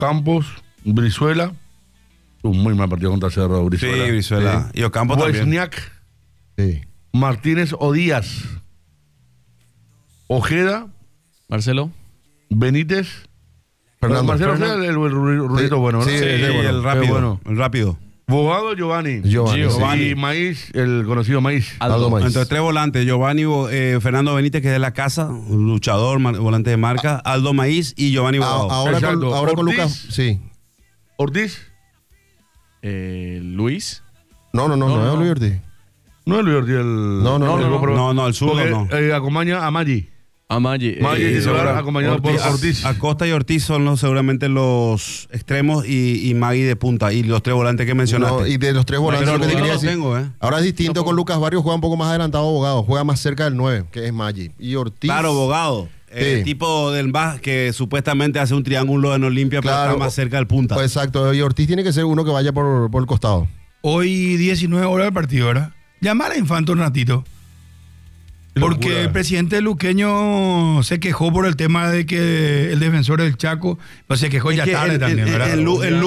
Campos, Brizuela. Un muy mal partido contra Cerro, Brizuela. Sí, Brizuela. Sí. Y Ocampo también. Wozniak, Sí. Martínez o Díaz. Ojeda, Marcelo. Benítez. Fernando. Marcelo Ojeda, el rulito bueno, ¿no? Sí, el rápido. bueno. El rápido. Bogado, Giovanni. Giovanni. Y Maíz, el conocido Maíz. Aldo Maíz. Entonces, tres volantes. Giovanni, Fernando Benítez, que es de la casa, un luchador, volante de marca. Aldo Maíz y Giovanni Bogado. Ahora Exacto. con Ortiz. Lucas. Sí. Ortiz. Luis. No es Luis Ortiz. No es Luis Ortiz el... No, No, el zurdo no. Acompaña a Maggi. Maggi. Maggi titular acompañado por Ortiz. Acosta y Ortiz son seguramente los extremos y Magui de punta. Y los tres volantes que mencionaste. No, y de los tres volantes, Pero lo que te no quería lo decir. tengo, Ahora es distinto con Lucas Barrios, juega un poco más adelantado Bogado, juega más cerca del 9, que es Maggi. Y Ortiz. Claro, Bogado. Sí. Tipo del más que supuestamente hace un triángulo en Olimpia, pero Claro. está más cerca del punta. Pues exacto, y Ortiz tiene que ser uno que vaya por el costado. Hoy 19 horas del partido, ¿verdad? Llamar a Infanto un ratito. Porque locura. el presidente luqueño se quejó por el tema de que el defensor del Chaco, pues se quejó ya Es que tarde también, ¿verdad? el luqueño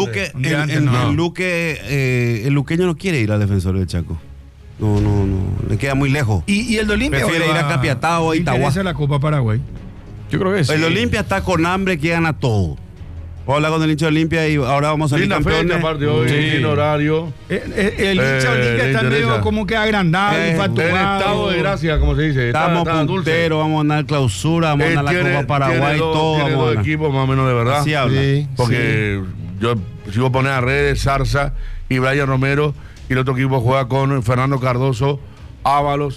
no quiere ir al defensor del Chaco. No, le queda muy lejos. Y el de Olimpia Prefiere ir a Capiatá o a Itagua. interesa la Copa Paraguay. Yo creo que sí. El Olimpia está con hambre que gana todo. Voy a hablar con el hincha de Olimpia y ahora vamos a salir Linda fecha, campeones. aparte hoy, Sí. sin horario. El hincha Olimpia le está medio interesa. como que agrandado, En En infatuado. estado de gracia, como se dice. Estamos Está dulce. punteros, vamos a ganar clausura, vamos a ganar la Tiene- Copa Paraguay, tiene dos- todo. tiene Vamos a dos ganar. equipos más o menos de verdad. Así habla. Sí, Porque yo, si vos pones a Redes, Zarza y Brian Romero, y el otro equipo juega con Fernando Cardoso, Ábalos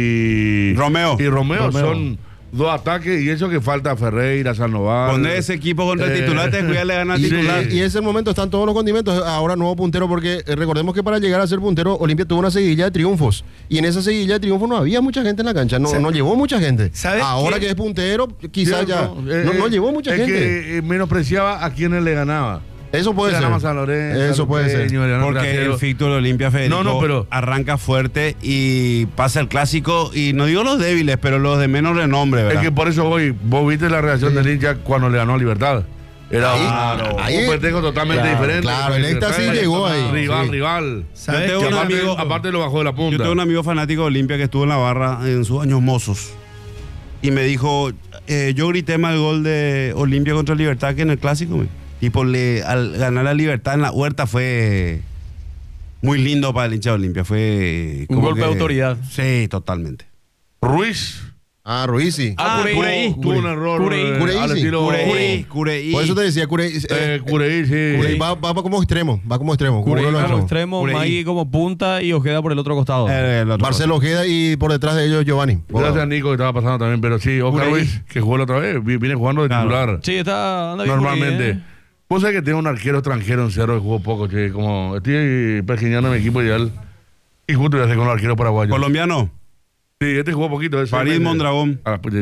y Romeo. Y Romeo son dos ataques, y eso que falta Ferreira, Sandoval. Poner ese equipo contra el titular, te cuida le gana al Y, titular. y ese momento están todos los condimentos. Ahora nuevo puntero, porque recordemos que para llegar a ser puntero, Olimpia tuvo una seguidilla de triunfos. Y en esa seguidilla de triunfos no había mucha gente en la cancha. No llevó mucha gente. ¿Sabes Ahora qué? que es puntero, quizás ya. ¿Cierto? No llevó mucha es gente. que menospreciaba a quienes le ganaba. Eso puede Le ser. ganaba a San Lorenzo, Eso a puede ser. Luqueño, le ganaba a Porque Bracero. el Ficto de Olimpia, Federico, No, pero- arranca fuerte y pasa el clásico. Y no digo los débiles, pero los de menos renombre, Es ¿verdad? que por eso hoy, vos viste la reacción del hincha cuando le ganó a Libertad. Era Ahí- un festejo totalmente diferente. claro, el éxtasis llegó ahí. Rival, Sí. rival. ¿Sabes Yo tengo qué? un amigo- Aparte lo bajó de la Yo punta. tengo un amigo fanático de Olimpia que estuvo en la barra en sus años mozos. Y me dijo, yo grité más el gol de Olimpia contra Libertad que en el clásico. Tipo, al ganar la Libertad en la huerta fue muy lindo para el hincha de Olimpia. Fue Un como golpe de autoridad. Sí, totalmente. Ruiz Ruiz sí. Cureí. tuvo un error. Cureí. Cureí, al sí. estilo- Cureí. Por eso te decía, Cureí. Cureí, sí. Cureí va como extremo. Va como extremo. como Cureí uno de los como extremos. extremo, Cureí. Magui como punta y Ojeda por el otro costado. El otro. Marcelo Ojeda y por detrás de ellos Giovanni. Gracias a Nico que estaba pasando también, pero sí, Oscar Cureí. Ruiz, que jugó la otra vez, viene jugando de Claro. titular. Sí, anda bien. Normalmente. Cureí, Vos sabés que tengo un arquero extranjero en Cerro que jugó poco, che, como estoy pergeñando mi equipo ideal. Y justo voy a hacer con el arquero paraguayo. Colombiano. Sí, este jugó poquito. ese Farid mes. Mondragón. Ah, pues,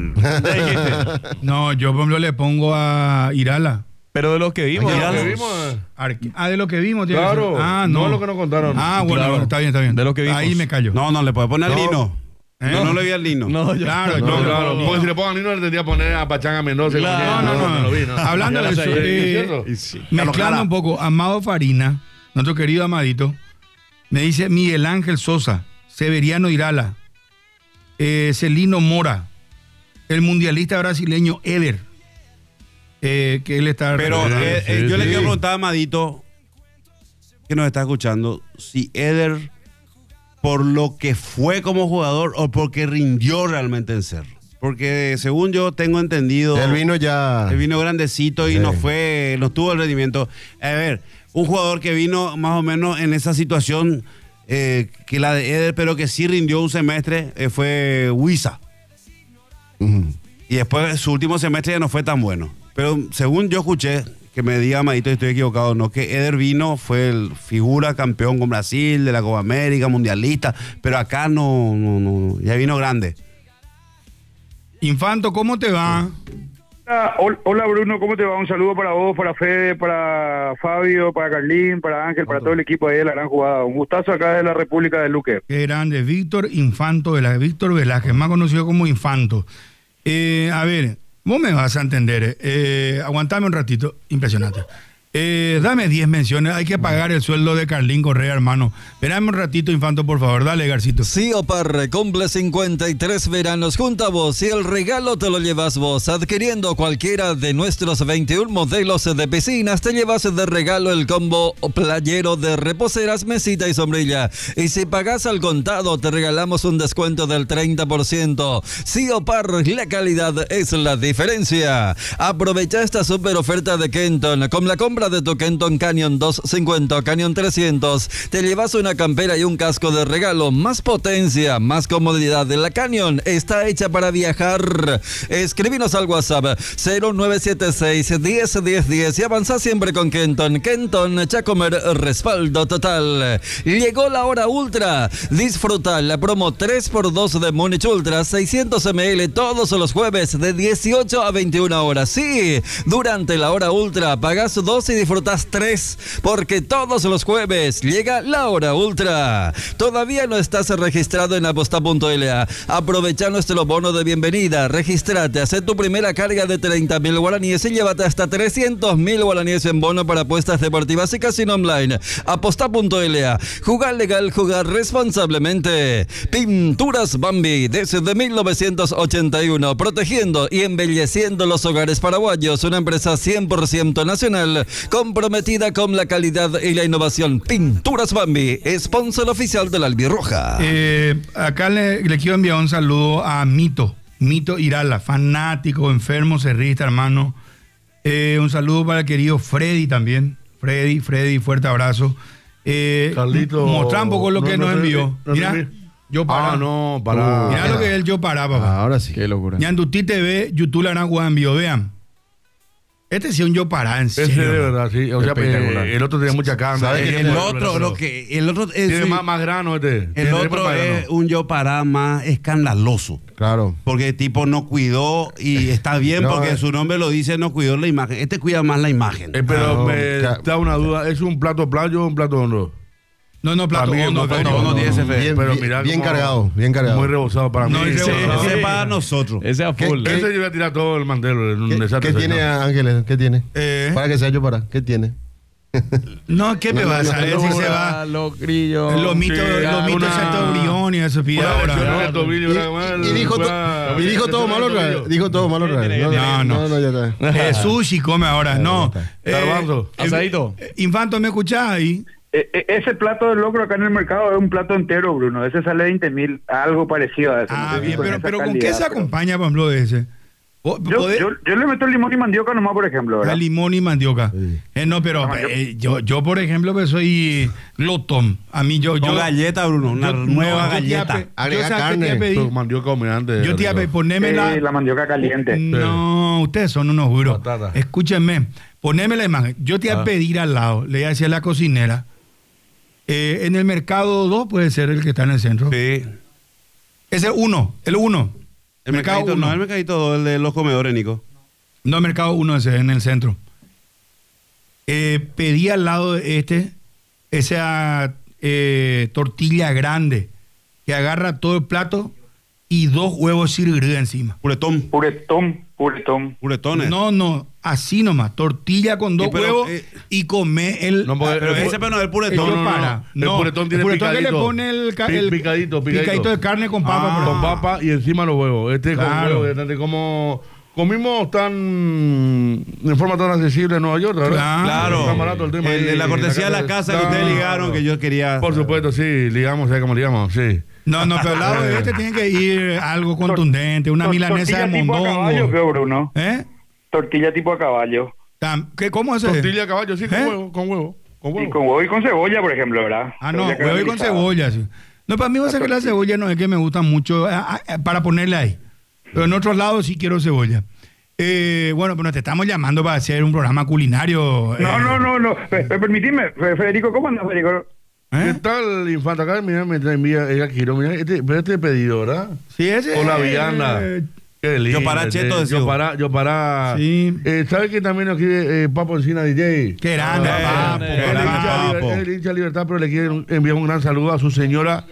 No, yo por ejemplo le pongo a Irala. Pero de los que vimos. ¿Qué Irala. vimos? De lo que vimos. tiene que Claro. ser. No lo que nos contaron. Bueno, Claro. bueno, está bien. De lo que vimos. Ahí me callo. No, le puede poner al No. Lino. ¿Eh? Yo no le vi al Lino. No, yo- Claro, No, yo- claro. no. Porque si le pongo a Nino, le tendría que poner a Pachanga Mendoza. Claro. No. lo vi, ¿no? Hablando de Ya eso, lo sé, ¿es cierto? mezclando un poco, Amado Farina, nuestro querido Amadito, me dice Miguel Ángel Sosa, Severiano Irala, Celino Mora, el mundialista brasileño Eder, que él está... Pero Sí, yo le sí. quiero preguntar a Amadito, que nos está escuchando, si Eder, por lo que fue como jugador o porque rindió realmente en Cerro. Porque según yo tengo entendido, Él vino ya. él vino grandecito y Sí. no tuvo el rendimiento. A ver, un jugador que vino más o menos en esa situación que la de Eder, pero que sí rindió un semestre, fue Huiza. Ujú. Y después su último semestre ya no fue tan bueno. Pero según yo escuché, que me diga Amadito si estoy equivocado, no, que Eder vino, fue el figura campeón con Brasil, de la Copa América, mundialista, pero acá no, ya vino grande. Infanto, ¿cómo te va? Hola Bruno, ¿cómo te va? Un saludo para vos, para Fede, para Fabio, para Carlín, para Ángel, para todo el equipo ahí de la gran jugada. Un gustazo acá de la República de Luque. Qué grande, Víctor Infanto, Víctor Velázquez, más conocido como Infanto. A ver, Vos me vas a entender. Aguantame un ratito. Impresionante. Dame 10 menciones. Hay que pagar el sueldo de Carlín Correa, hermano. Esperame un ratito, Infanto, por favor. Dale, Garcito. Ciopar cumple 53 veranos junto a vos y el regalo te lo llevas vos. Adquiriendo cualquiera de nuestros 21 modelos de piscinas, te llevas de regalo el combo playero de reposeras, mesita y sombrilla. Y si pagas al contado, te regalamos un descuento del 30%. Ciopar, la calidad es la diferencia. Aprovecha esta super oferta de Kenton. Con la compra de tu Kenton Canyon 250, Canyon 300, te llevas una campera y un casco de regalo. Más potencia, más comodidad. La Canyon está hecha para viajar. Escríbenos al WhatsApp 0976 10 10 10 y avanza siempre con Kenton. Kenton, Chacomer, respaldo total. Llegó la hora ultra. Disfruta la promo 3x2 de Múnich Ultra, 600 ml todos los jueves de 18 a 21 horas. Sí, durante la hora ultra pagas 2 y disfrutas 3, porque todos los jueves llega la hora ultra. Todavía no estás registrado en aposta.la. Aprovecha nuestro bono de bienvenida. Regístrate, haz tu primera carga de 30.000 guaraníes y llévate hasta 300.000 guaraníes en bono para apuestas deportivas y casino online. Aposta.la. Jugar legal, jugar responsablemente. Pinturas Bambi, desde 1981, protegiendo y embelleciendo los hogares paraguayos. Una empresa 100% nacional, comprometida con la calidad y la innovación. Pinturas Bambi, sponsor oficial de la Albirroja. Acá le quiero enviar un saludo a Mito Irala, fanático, enfermo, cerrista, hermano. Un saludo para el querido Freddy también. Freddy, fuerte abrazo. Carlito, mostrar un poco lo que nos envió. Mira, yo para. No, para. Mira lo que es el yo para, papá. Ahora sí. Qué locura. Ñanduti TV, YouTube la Aragua envió, vean. Este sí es un yo para, en serio. Ese de verdad, sí. O sea, el otro tenía mucha carne. El otro es, Tiene más grano este. el otro es un yo para más escandaloso. Claro. Porque el tipo no cuidó y está bien No, porque su nombre lo dice, no cuidó la imagen. Este cuida más la imagen. Pero no, me da una duda. ¿Es un plato playo o un plato hondo? No, plato Para mí, hondo, plato plato hondo hondo. tiene ese fe. Bien, Pero bien, mira bien cómo- cargado, bien cargado. Muy rebosado para No, mí. es rebosado. Ese para nosotros. Ese a full. ¿Qué- Ese yo voy a tirar todo el mantel. En un ¿Qué desastre tiene, seco. Ángeles? ¿Qué tiene? Para que sea yo para. ¿Qué tiene? No, ¿qué me vas a ver si se va? Los grillos. Los mitos Sí, de una- Santaurión y eso pide Una versión ahora. en el tobillo, una mal, Y dijo, una- y dijo todo malo otra vez. Dijo todo malo otra vez. No. ya está. Sushi come ahora, no. Garbanzo. Asadito. Infanto, ¿me escuchás ahí? Ese plato de locro acá en el mercado es un plato entero, Bruno. Ese sale 20.000, algo parecido a ese. Ah, No sé si bien, con pero esa ¿con qué calidad, se pero- acompaña, por ejemplo, de ese? Yo le meto limón y mandioca nomás, por ejemplo, A ¿verdad? limón y mandioca. No, pero yo, por ejemplo, que soy glotón. A mí, yo Con galleta, Bruno, una nueva yo te iba a galleta. pe- Agrega yo sabes qué te carne. iba a pedir. Tú, mandioca come antes. Yo te iba a pedir, poneme La mandioca caliente. No, ustedes son unos duros. Batata. Escúchenme, poneme la imagen. Yo te iba a pedir al lado, le iba a decir a la cocinera, en el mercado 2 puede ser el que está en el centro. Sí. Ese es uno, el 1. El mercadito, no, el mercadito 2, el de los comedores, Nico. No, el mercado 1 ese, en el centro. Pedí al lado de esa tortilla grande que agarra todo el plato y 2 huevos sirgrí encima. Puretón. Puretones. No, así nomás. Tortilla con 2 Sí, pero, huevos y come el... No, porque- Pero ese pero no es el puretón. yo no, no, para. no. El puretón tiene que le picadito. pone el Picadito. picadito de carne con papa. por Con ejemplo. papa y encima los huevos. Este Claro. con huevos. Como comimos en forma tan accesible en Nueva York, ¿verdad? Claro. Tan barato el tema. ahí, La cortesía de la casa que ustedes ligaron, que yo quería. Por supuesto, sí. Ligamos, ¿sabes cómo ligamos? Sí. No, pero al lado de este tiene que ir algo contundente, una milanesa de Tortilla tipo a caballo, mondongo. creo, Bruno. ¿Eh? Tortilla tipo a caballo. ¿Cómo es eso? Tortilla de caballo, sí, con ¿Eh? huevo. Con huevo. Y con huevo y con cebolla, por ejemplo, ¿verdad? Ah, no, Cebolla huevo y con caramelizada. cebolla. Sí. No, para mí va a ser que la cebolla no es que me gusta mucho para ponerle ahí. Pero en otros lados sí quiero cebolla. Bueno, pues nos te estamos llamando para hacer un programa culinario. No. Permitime, Federico, ¿cómo andas, Federico? ¿Qué tal, Infanta? Acá, mira, me envía ella quiero, mira, este pedido, ¿verdad? Sí, ese. Con la vianda. Qué lindo. Yo para Cheto, decía. Yo para. Sí. ¿Sabes que también nos quiere Papo Encina DJ? Qué grande, papo. Él es hincha de Libertad, pero le quiere enviar un gran saludo a su señora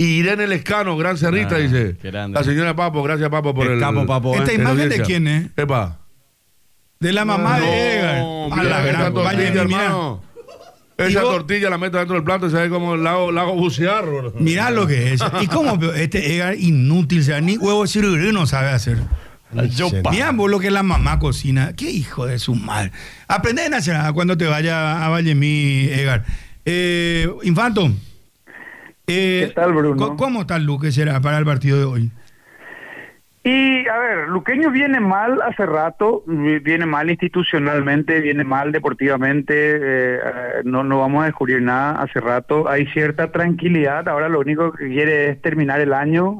Irene Lescano, gran cerrista, dice. qué grande. La señora Papo, gracias Papo por El capo, Papo, ¿Esta ¿eh? imagen de audiencia. quién es? Epa. De la mamá de Edgar. A mira la esa gran tortilla, vaya, mira. hermano. Esa vos- tortilla la meto dentro del plato y sabe cómo la hago bucear, bro. Mirá lo que es. ¿Y cómo este Edgar inútil? O sea, ni huevo cirurgiano no sabe hacer. Mirá vos lo que la mamá cocina. Qué hijo de su madre. Aprende en hacer cuando te vaya a Vallemí, Edgar. Infanto. ¿Qué tal, Bruno? ¿Cómo está el Luque será para el partido de hoy? Y a ver, Luqueño viene mal hace rato, viene mal institucionalmente, viene mal deportivamente, no vamos a descubrir nada hace rato, hay cierta tranquilidad, ahora lo único que quiere es terminar el año.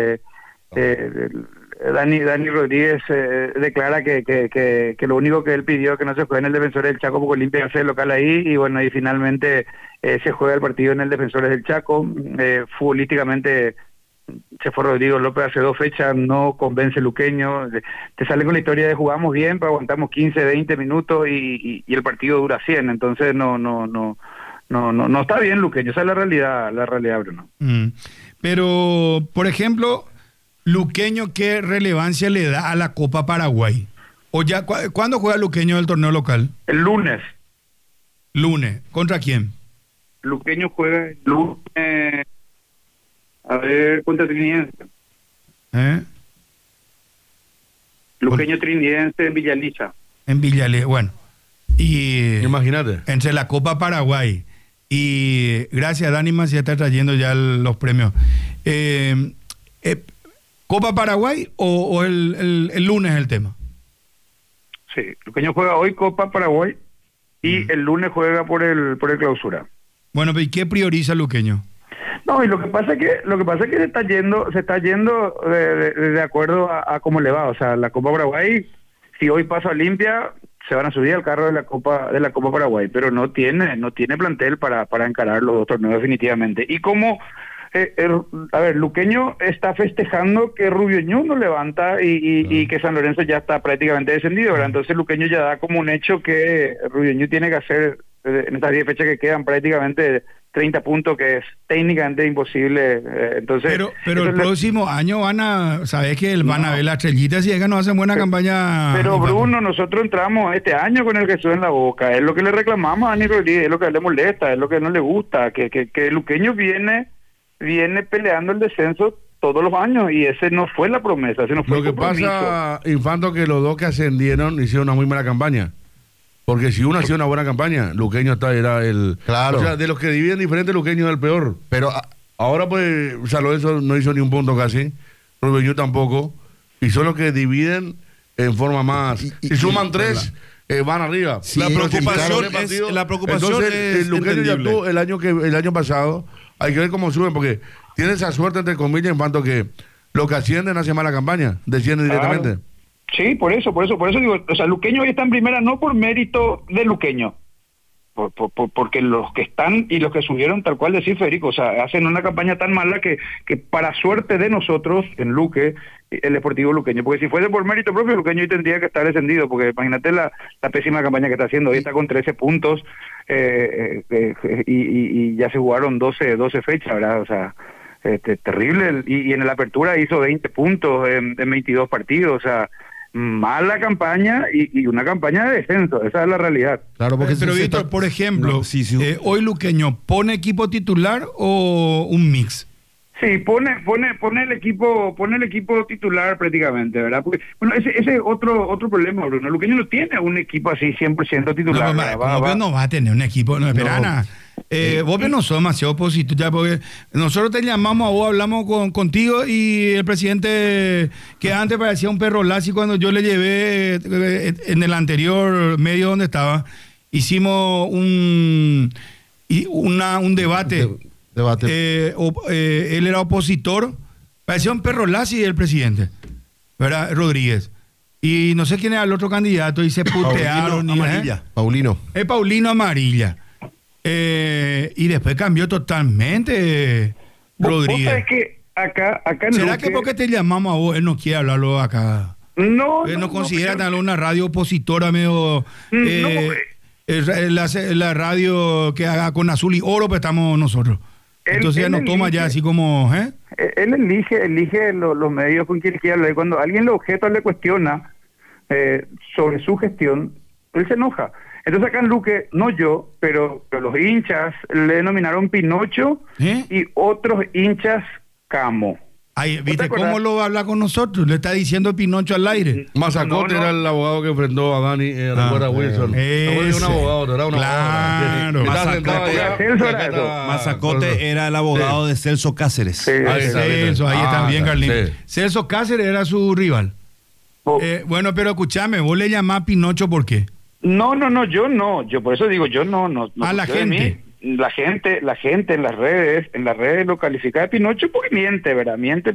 Dani Rodríguez declara que lo único que él pidió que no se juegue en el Defensores del Chaco porque Olimpia hace el local ahí y bueno, y finalmente se juega el partido en el Defensores del Chaco. Futbolísticamente se fue Rodrigo López hace 2 fechas, no convence Luqueño, te sale con la historia de jugamos bien, pero aguantamos 15, 20 minutos y el partido dura 100, entonces no está bien Luqueño, esa es la realidad, Bruno. Pero, por ejemplo, Luqueño, ¿qué relevancia le da a la Copa Paraguay? O ya, ¿cuándo juega Luqueño el torneo local? El lunes. Lunes. ¿Contra quién? Luqueño juega el lunes. A ver, contra Trinidense. Luqueño Trinidense en Villaliza. En Villale. Bueno. Y Imagínate. entre la Copa Paraguay y gracias a Dani Macías está trayendo ya los premios. ¿Copa Paraguay o el lunes el tema? Sí, Luqueño juega hoy Copa Paraguay y el lunes juega por el clausura. Bueno, ¿y qué prioriza Luqueño? No, y lo que pasa es que se está yendo de acuerdo a cómo le va. O sea, la Copa Paraguay, si hoy pasa Olimpia, se van a subir al carro de la Copa Paraguay, pero no tiene plantel para encarar los 2 torneos definitivamente. Y como a ver, Luqueño está festejando que Rubio Ñu no levanta y que San Lorenzo ya está prácticamente descendido, ¿verdad? Entonces Luqueño ya da como un hecho que Rubio Ñu tiene que hacer en estas 10 fechas que quedan prácticamente 30 puntos, que es técnicamente imposible. Entonces, pero el próximo año sabes que van a ver las estrellitas y ellas no hacen buena campaña. Pero Bruno, nosotros entramos este año con el Jesús en la boca, es lo que le reclamamos a Dani Rodríguez, es lo que a él le molesta, es lo que no le gusta, que Luqueño viene peleando el descenso todos los años y ese no fue la promesa, ese no fue Lo que el compromiso. pasa, Infanto, que los 2 que ascendieron hicieron una muy buena campaña. Porque si uno hacía una buena campaña, Luqueño era el... Claro. O sea, de los que dividen diferente, Luqueño es el peor. Pero Ahora pues, San Lorenzo no hizo ni un punto casi, Rubio Ñu tampoco, y son los que dividen en forma más... si suman 3, van arriba. Sí, La pero preocupación claro, es, la preocupación Entonces, es el Luqueño ya entendible. tuvo el año pasado, hay que ver cómo suben, porque tiene esa suerte, entre comillas, Infanto, que los que ascienden hacen mala campaña, descienden directamente. Claro. Sí, por eso digo, o sea, Luqueño hoy está en primera no por mérito de Luqueño, porque los que están y los que subieron, tal cual decía Federico, o sea, hacen una campaña tan mala que para suerte de nosotros, en Luque, el Deportivo Luqueño, porque si fuese por mérito propio, Luqueño hoy tendría que estar descendido, porque imagínate la pésima campaña que está haciendo, hoy está con 13 puntos y ya se jugaron 12 fechas, ¿verdad? O sea, terrible, y en la apertura hizo 20 puntos en 22 partidos, o sea, mala campaña y una campaña de descenso, esa es la realidad. claro, porque Pero se Víctor, está- por ejemplo, No, sí. hoy Luqueño, ¿pone equipo titular o un mix? Sí, pone el equipo titular prácticamente, ¿verdad? Porque, bueno, ese es otro problema, Bruno. Luqueño no tiene un equipo así 100% titular. No, ¿verdad? Bobbio no va a tener un equipo, no, espera, nada. Bobbio no sos demasiado opositor, ya, porque nosotros te llamamos a vos, hablamos contigo y el presidente, que antes parecía un perro lazi, cuando yo le llevé en el anterior medio donde estaba, hicimos un debate. Debate. Él era opositor, parecía un perro lazi el presidente, ¿verdad? Rodríguez. Y no sé quién era el otro candidato y se putearon. Paulino Amarilla. Paulino. Es Paulino Amarilla. Y después cambió totalmente Vos Rodríguez. sabés que acá en ¿Será Luque, que porque te llamamos a vos, él no quiere hablarlo acá? No, Él no considera creo. tal una radio opositora medio... No, la radio que haga con azul y oro, pero estamos nosotros. Entonces ya no toma ya así como, ¿eh? Él elige los medios con quien quiere hablar. Y cuando alguien le objeta o le cuestiona sobre su gestión, él se enoja. Entonces acá en Luque, no yo, pero los hinchas le denominaron Pinocho y otros hinchas Camo. Ay, ¿viste cómo lo va a hablar con nosotros? Le está diciendo Pinocho al aire. Mazacote era el abogado que enfrentó a Dani, recuerda Wilson. No era un abogado, era un Claro. Mazacote era el abogado de Celso Cáceres. Sí, Ahí está bien, Carlín. sí. Celso Cáceres era su rival. Bueno, pero escúchame, vos le llamás Pinocho, ¿por qué? No, yo no. Yo por eso digo, yo no. A la yo de gente. mí, la gente en las redes lo califica de Pinocho porque miente, ¿verdad? Miente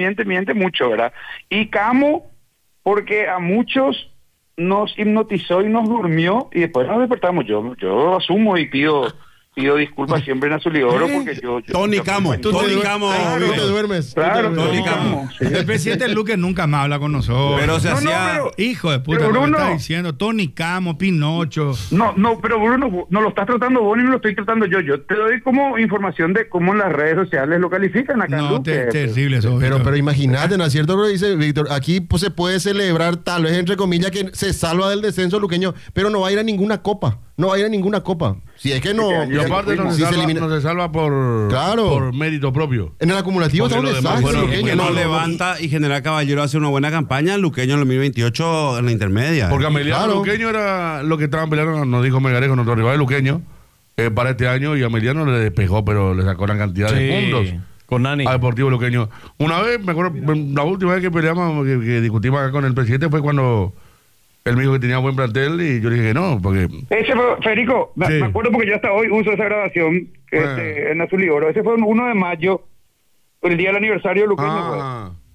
mucho, ¿verdad? Y Camo, porque a muchos nos hipnotizó y nos durmió y después nos despertamos. Yo asumo y pido disculpas siempre en Azul y Oro porque yo Tony Camo. Tony Camo. Claro, tú te duermes. Claro, Tony Camo. sí. El presidente Luque nunca más habla con nosotros. Pero se No, hacía... pero- Hijo de puta, Pero lo que Bruno- está diciendo. Tony Camo, Pinocho. No, pero Bruno, no lo estás tratando vos ni lo estoy tratando yo. Yo te doy como información de cómo en las redes sociales lo califican acá en No, Luque. terrible eso. Pero Víctor. imagínate, ¿no es cierto lo que dice Víctor? Aquí pues, se puede celebrar, tal vez entre comillas, que se salva del descenso luqueño, pero no va a ir a ninguna copa. No va a ir a ninguna copa. Si es que no... Y aparte no si se se salva, elimina- no se salva por, Claro. por mérito propio. En el acumulativo está Porque un lo demás desastre. fueron- luqueño, Que no no, levanta y General Caballero hace una buena campaña, Luqueño en el 2028 en la intermedia. Porque Ameliano Claro. Luqueño era lo que estaban peleando, nos dijo Melgarejo, nuestro rival Luqueño, para este año, y Ameliano le despejó, pero le sacó la cantidad de puntos Con Nani. a Deportivo Luqueño. Una vez, me acuerdo, la última vez que peleamos, que discutimos acá con el presidente, fue cuando él me dijo que tenía buen plantel y yo le dije que no, porque... Ese fue, Federico, Sí. me acuerdo porque yo hasta hoy uso esa grabación en Azul y Oro. Ese fue el 1 de mayo, el día del aniversario de Luqueño. Pues.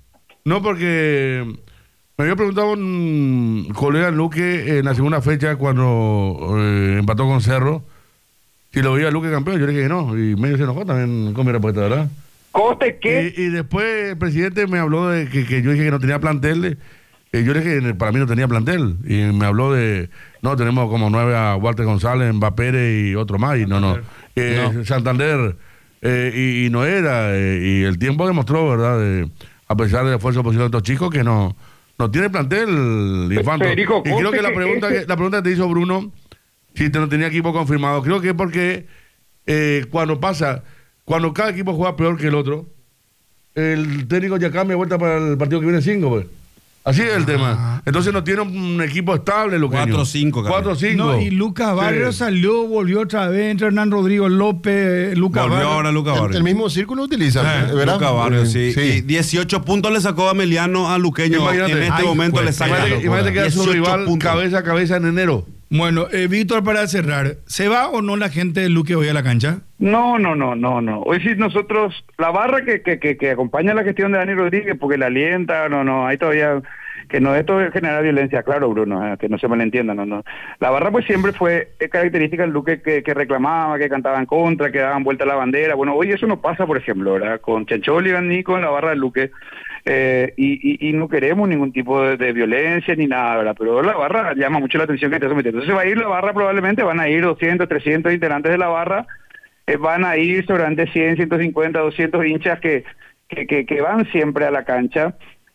No, porque me había preguntado un colega en Luque en la segunda fecha cuando empató con Cerro si lo veía Luque campeón. Yo le dije que no, y medio se enojó también con mi respuesta, ¿verdad? Coste que... Y después el presidente me habló de que yo dije que no tenía plantel. Yo le dije que para mí no tenía plantel. Y me habló de, no, tenemos como 9 a Walter González, Mbappé y otro más. Y no. Santander, y no era. Y el tiempo demostró, ¿verdad? A pesar del esfuerzo posible de estos chicos, que no tiene plantel, Infanto. Federico, Y creo que la conste que pregunta que te hizo Bruno, si te no tenía equipo confirmado, creo que es porque cuando cada equipo juega peor que el otro, el técnico ya cambia vuelta para el partido que viene 5, pues. Así es el tema. Entonces no tiene un equipo estable, Luqueño. 4-5, 4-5. No, y Lucas Barrios salió, volvió otra vez, entre Hernán Rodrigo López, Lucas Volvió Barrios. ahora Lucas Barrios. El mismo círculo utiliza, ¿verdad? Lucas Barrios, sí. Y 18 puntos le sacó Ameliano a Luqueño. Imagínate. En este Ay, momento pues, le saca. imagínate que era su 18 rival puntos. cabeza a cabeza en enero. Bueno, Víctor, para cerrar, ¿se va o no la gente de Luque hoy a la cancha? No. Hoy sí nosotros, la barra que acompaña la gestión de Dani Rodríguez, porque la alienta, hay todavía... Que no, esto genera violencia, claro, Bruno, que no se malentienda, no. La barra pues siempre fue característica del Luque que reclamaba, que cantaba en contra, que daban vuelta a la bandera. Bueno, hoy eso no pasa, por ejemplo, ¿verdad? Con Chancholi ni con la barra del Luque. Y no queremos ningún tipo de violencia ni nada, ¿verdad? Pero la barra llama mucho la atención que esté sometiendo. Entonces va a ir la barra, probablemente van a ir 200, 300 integrantes de la barra, van a ir seguramente 100, 150, 200 hinchas que van siempre a la cancha.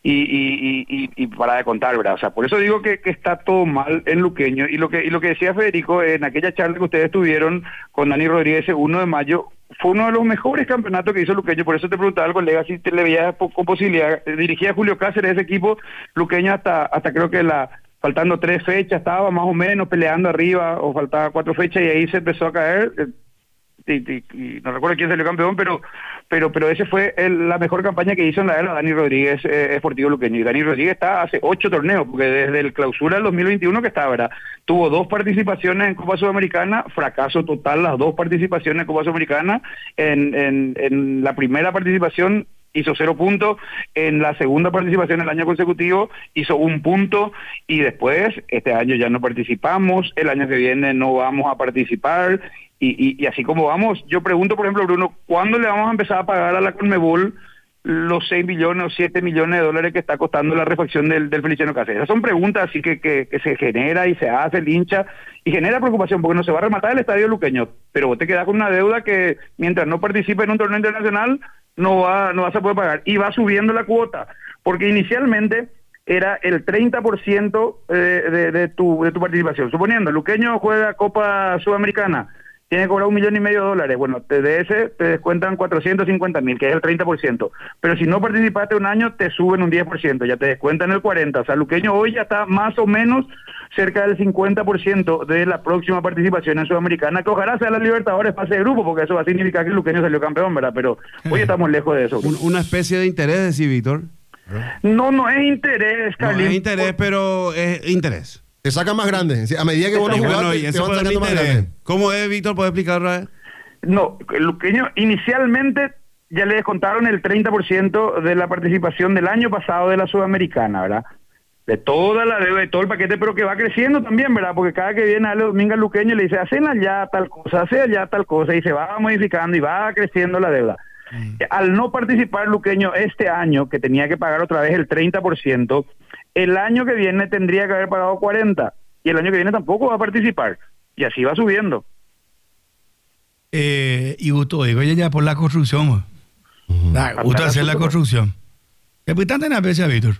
Y para de contar, ¿verdad? O sea, por eso digo que está todo mal en Luqueño. Y lo que decía Federico, en aquella charla que ustedes tuvieron con Dani Rodríguez el 1 de mayo, fue uno de los mejores campeonatos que hizo Luqueño. Por eso te preguntaba al colega si te le veías con posibilidad. Dirigía Julio Cáceres ese equipo, Luqueño hasta creo que faltando 3 fechas, estaba más o menos peleando arriba, o faltaba 4 fechas, y ahí se empezó a caer. Y no recuerdo quién salió campeón, pero ese fue la mejor campaña que hizo en la era Dani Rodríguez, Sportivo Luqueño. Y Dani Rodríguez está hace 8 torneos, porque desde el clausura del 2021 que está, ¿verdad? Tuvo 2 participaciones en Copa Sudamericana, fracaso total las 2 participaciones en Copa Sudamericana. En la primera participación hizo 0 puntos, en la segunda participación el año consecutivo hizo 1 punto, y después este año ya no participamos, el año que viene no vamos a participar. Y así como vamos, yo pregunto, por ejemplo, Bruno, ¿cuándo le vamos a empezar a pagar a la Conmebol los 6 millones o 7 millones de dólares que está costando la refacción del Feliciano Cáceres? Esas son preguntas así que se genera y se hace el hincha y genera preocupación porque no se va a rematar el estadio luqueño, pero vos te quedás con una deuda que mientras no participe en un torneo internacional no vas a poder pagar y va subiendo la cuota, porque inicialmente era el 30% de tu participación. Suponiendo, Luqueño juega Copa Sudamericana, tiene que cobrar $1,5 millones. Bueno, de ese te descuentan 450.000, que es el 30%. Pero si no participaste un año, te suben un 10%, ya te descuentan el 40%. O sea, Luqueño hoy ya está más o menos cerca del 50% de la próxima participación en Sudamericana, que ojalá sea la Libertadores fase de grupo, porque eso va a significar que Luqueño salió campeón, ¿verdad? Pero hoy estamos lejos de eso. Una especie de interés, sí, Víctor. No es interés, No Carlín. es interés, pero es interés. Te saca más grande. A medida que vos no jugás, Bueno, y te eso van fue el sacando más interés. grande. ¿Cómo es, Víctor? ¿Puedes explicar otra vez? No, el Luqueño inicialmente ya le descontaron el 30% de la participación del año pasado de la Sudamericana, ¿verdad? De toda la deuda, de todo el paquete, pero que va creciendo también, ¿verdad? Porque cada que viene Ale Domingo al Luqueño le dice, hacen allá tal cosa, y se va modificando y va creciendo la deuda. Al no participar Luqueño este año, que tenía que pagar otra vez el 30%, el año que viene tendría que haber pagado 40%, y el año que viene tampoco va a participar, y así va subiendo. Y gusto, digo, ya por la construcción. Gusto hacer la construcción. ¿Qué pues tanta veces, Víctor?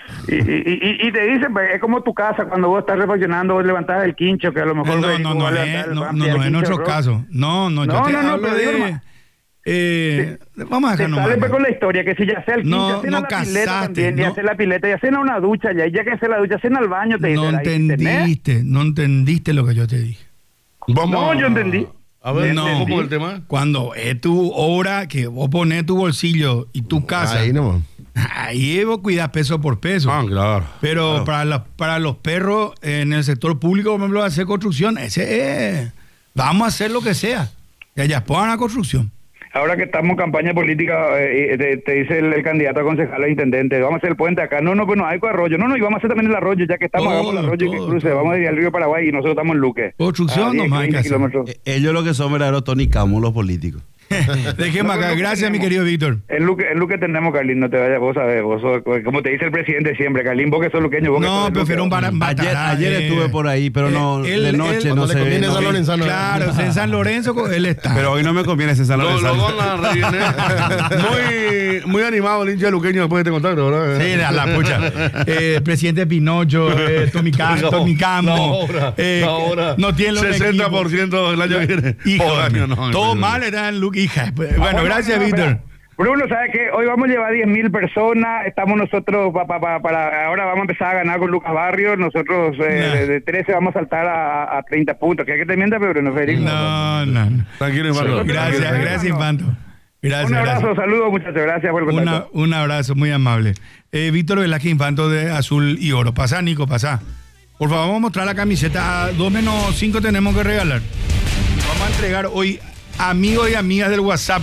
Y te dicen, pues, es como tu casa, cuando vos estás refaccionando, vos levantás el quincho, que a lo mejor... No es nuestro caso. No, yo te hablo pero digo, de... vamos a te dejarnos sale más. pues con la historia, que si ya sea el quincho, hacen a la pileta también, y hacen la pileta, y hacen a una ducha, y ya que hacen la ducha, hacen al baño, te dicen... No entendiste lo que yo te dije. No, yo entendí. A ver, No. ¿cómo el tema? Cuando es tu obra, que vos pones tu bolsillo y tu casa, Ahí nomás. ahí vos cuidas peso por peso. Ah, claro. Pero claro. para los perros en el sector público, por ejemplo, hacer construcción, ese es... Vamos a hacer lo que sea. Que ellas pongan la construcción. Ahora que estamos en campaña política, te dice el candidato a concejal a intendente, vamos a hacer el puente acá. No, pues no hay arroyo. No, y vamos a hacer también el arroyo, ya que estamos, hagamos el arroyo y que cruce. Vamos a ir al río Paraguay y nosotros estamos en Luque. Construcción nomás hay que hacer. Ellos lo que son verdaderos Tony Camo, los políticos. Dejemos acá. Gracias, mi querido Víctor. En Luque tenemos, Carlín, no te vayas, vos sabés, como te dice el presidente siempre, Carlín, vos que sos luqueño, vos que sos de Luque. Prefiero un Ayer estuve por ahí, pero no de noche, no le sé. conviene no San vi. Lorenzano. Claro, en San Lorenzo él está. Pero hoy no me conviene ese San Lo Lorenzano. van a rellenar. Muy animado el hincha luqueño después de este contacto, ¿verdad? Sí, a la pucha. Presidente Pinocho, Tommy Camo. Ahora, no tiene los 60% el año que viene. Hijo, Año, no, todo mal era en Luque, hija. Bueno, gracias, Víctor. Bruno, ¿sabes qué? Hoy vamos a llevar 10.000 personas, estamos nosotros, ahora vamos a empezar a ganar con Lucas Barrios, nosotros de 13 vamos a saltar a 30 puntos. ¿Qué te mientas, Bruno Federico? No. Tranquilo, Infanto. Gracias, Infanto. Gracias, un abrazo, gracias. saludos muchachos, gracias por el contacto. Un abrazo muy amable. Víctor Velázquez Infanto de Azul y Oro. Pasá, Nico, pasá. Por favor, vamos a mostrar la camiseta. A 2-5 tenemos que regalar. Vamos a entregar hoy amigos y amigas del WhatsApp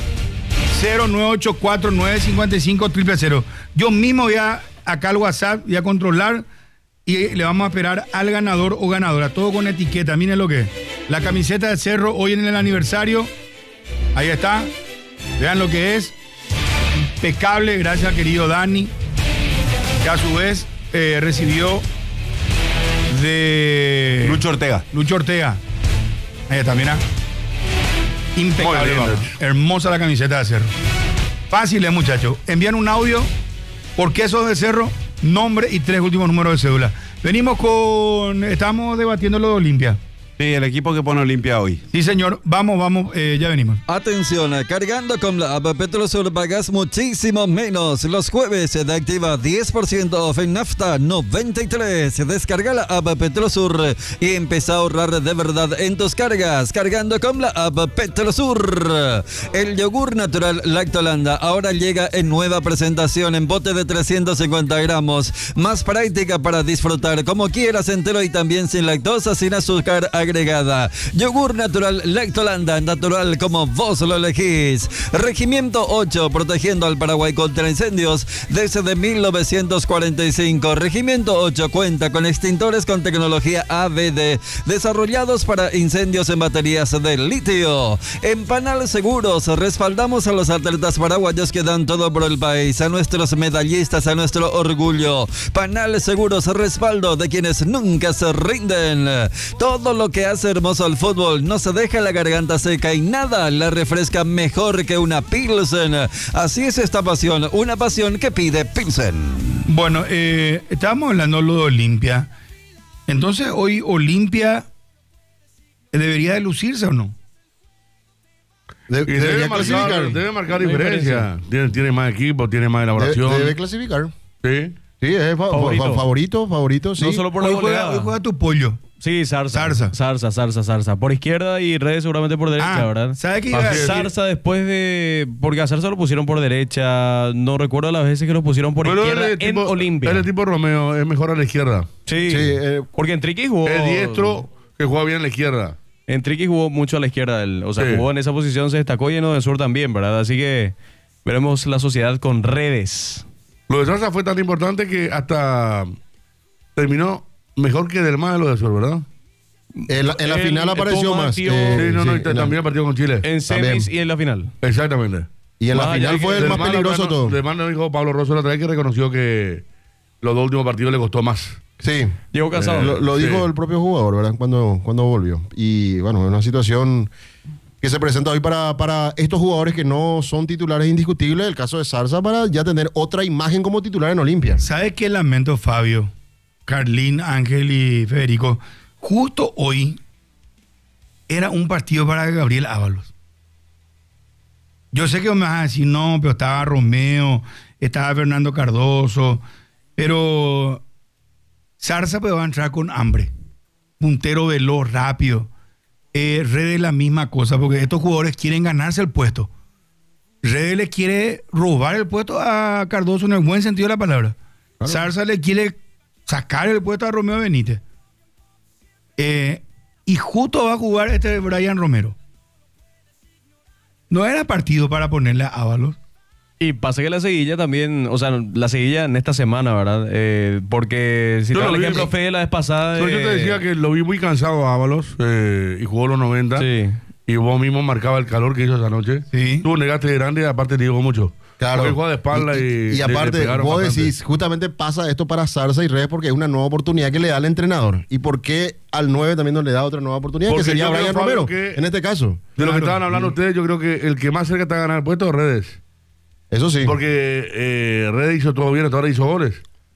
0984-955-000. Yo mismo voy acá al WhatsApp, voy a controlar y le vamos a esperar al ganador o ganadora. Todo con etiqueta, miren lo que es. La camiseta de Cerro hoy en el aniversario. Ahí está. Vean lo que es. Impecable, gracias al querido Dani, que a su vez recibió de Lucho Ortega. Ahí está, mira. Impecable. Muy bien, Hermosa la camiseta de Cerro. Fácil, muchachos. Envían un audio por qué sos de Cerro, nombre y 3 últimos números de cédula. Venimos estamos debatiendo lo de Olimpia. Sí, el equipo que pone Olimpia hoy. Sí, señor. Vamos, ya venimos. Atención, cargando con la app Petrosur pagas muchísimo menos. Los jueves se activa 10% off en nafta 93. Descarga la app Petrosur y empieza a ahorrar de verdad en tus cargas. Cargando con la app Petrosur. El yogur natural Lactolanda ahora llega en nueva presentación en bote de 350 gramos. Más práctica para disfrutar como quieras, entero y también sin lactosa, sin azúcar agregada. agregada. Yogur natural Lactolanda, natural como vos lo elegís. Regimiento 8, protegiendo al Paraguay contra incendios desde 1945. Regimiento 8 cuenta con extintores con tecnología ABD, desarrollados para incendios en baterías de litio. En Panal Seguros respaldamos a los atletas paraguayos que dan todo por el país, a nuestros medallistas, a nuestro orgullo. Panal Seguros, respaldo de quienes nunca se rinden. Todo lo que hace hermoso al fútbol no se deja la garganta seca y nada la refresca mejor que una Pilsen. Así es esta pasión, una pasión que pide Pilsen. Bueno, estábamos hablando de lo de Olimpia. Entonces, hoy Olimpia debería de lucirse o no. Debe marcar diferencia. Tiene más equipo, tiene más elaboración. Debe clasificar. Sí. Sí, es favorito, sí. No solo por la goleada. Hoy juega tu pollo. Sí, Zarza. Por izquierda y Redes seguramente por derecha, ¿verdad? ¿Sabes qué? Zarza después de... Porque a Zarza lo pusieron por derecha. No recuerdo las veces que lo pusieron por izquierda en Olimpia. El tipo Romeo es mejor a la izquierda. Sí, porque en Triqui jugó... Es diestro que juega bien a la izquierda. En Triqui jugó mucho a la izquierda. Jugó en esa posición, se destacó, y en el sur también, ¿verdad? Así que veremos la sociedad con Redes. Lo de Zarza fue tan importante que hasta terminó mejor que Del Mar lo de Sur, ¿verdad? En la final apareció más. Y también el partido con Chile. En semis y en la final. Exactamente. Y en la final fue el más peligroso todo. Del Mar nos dijo Pablo Rosso la otra vez que reconoció que los dos últimos partidos le costó más. Sí. Llegó cansado. Lo dijo el propio jugador, ¿verdad? Cuando volvió. Y bueno, es una situación que se presenta hoy para estos jugadores que no son titulares indiscutibles. El caso de Zarza, para ya tener otra imagen como titular en Olimpia. ¿Sabes qué lamento, Fabio, Carlín, Ángel y Federico? Justo hoy era un partido para Gabriel Ábalos. Yo sé que me vas a decir, no, pero estaba Romeo, estaba Fernando Cardoso, pero Zarza va a entrar con hambre. Puntero veloz, rápido. Redes la misma cosa, porque estos jugadores quieren ganarse el puesto. Redes le quiere robar el puesto a Cardoso en el buen sentido de la palabra. Claro. Zarza le quiere sacar el puesto a Romeo Benítez. Y justo va a jugar Brian Romero. No era partido para ponerle a Ábalos. Y pasa que la seguilla también, o sea, la seguilla en esta semana, ¿verdad? Porque si te el ejemplo Fede la vez pasada... Yo te decía que lo vi muy cansado a Ábalos y jugó los 90. Sí. Y vos mismo marcaba el calor que hizo esa noche. Sí. Tuvo un desgaste grande y aparte te llegó mucho. Claro. Porque juega de espalda y aparte, vos decís, justamente pasa esto para Zarza y Redes porque es una nueva oportunidad que le da al entrenador. ¿Y por qué al 9 también no le da otra nueva oportunidad? Porque que sería Brian Romero, en este caso. De lo que estaban hablando ustedes, yo creo que el que más cerca está a ganar el puesto es Redes. Eso sí. Porque Redes hizo todo bien, hasta ahora hizo goles.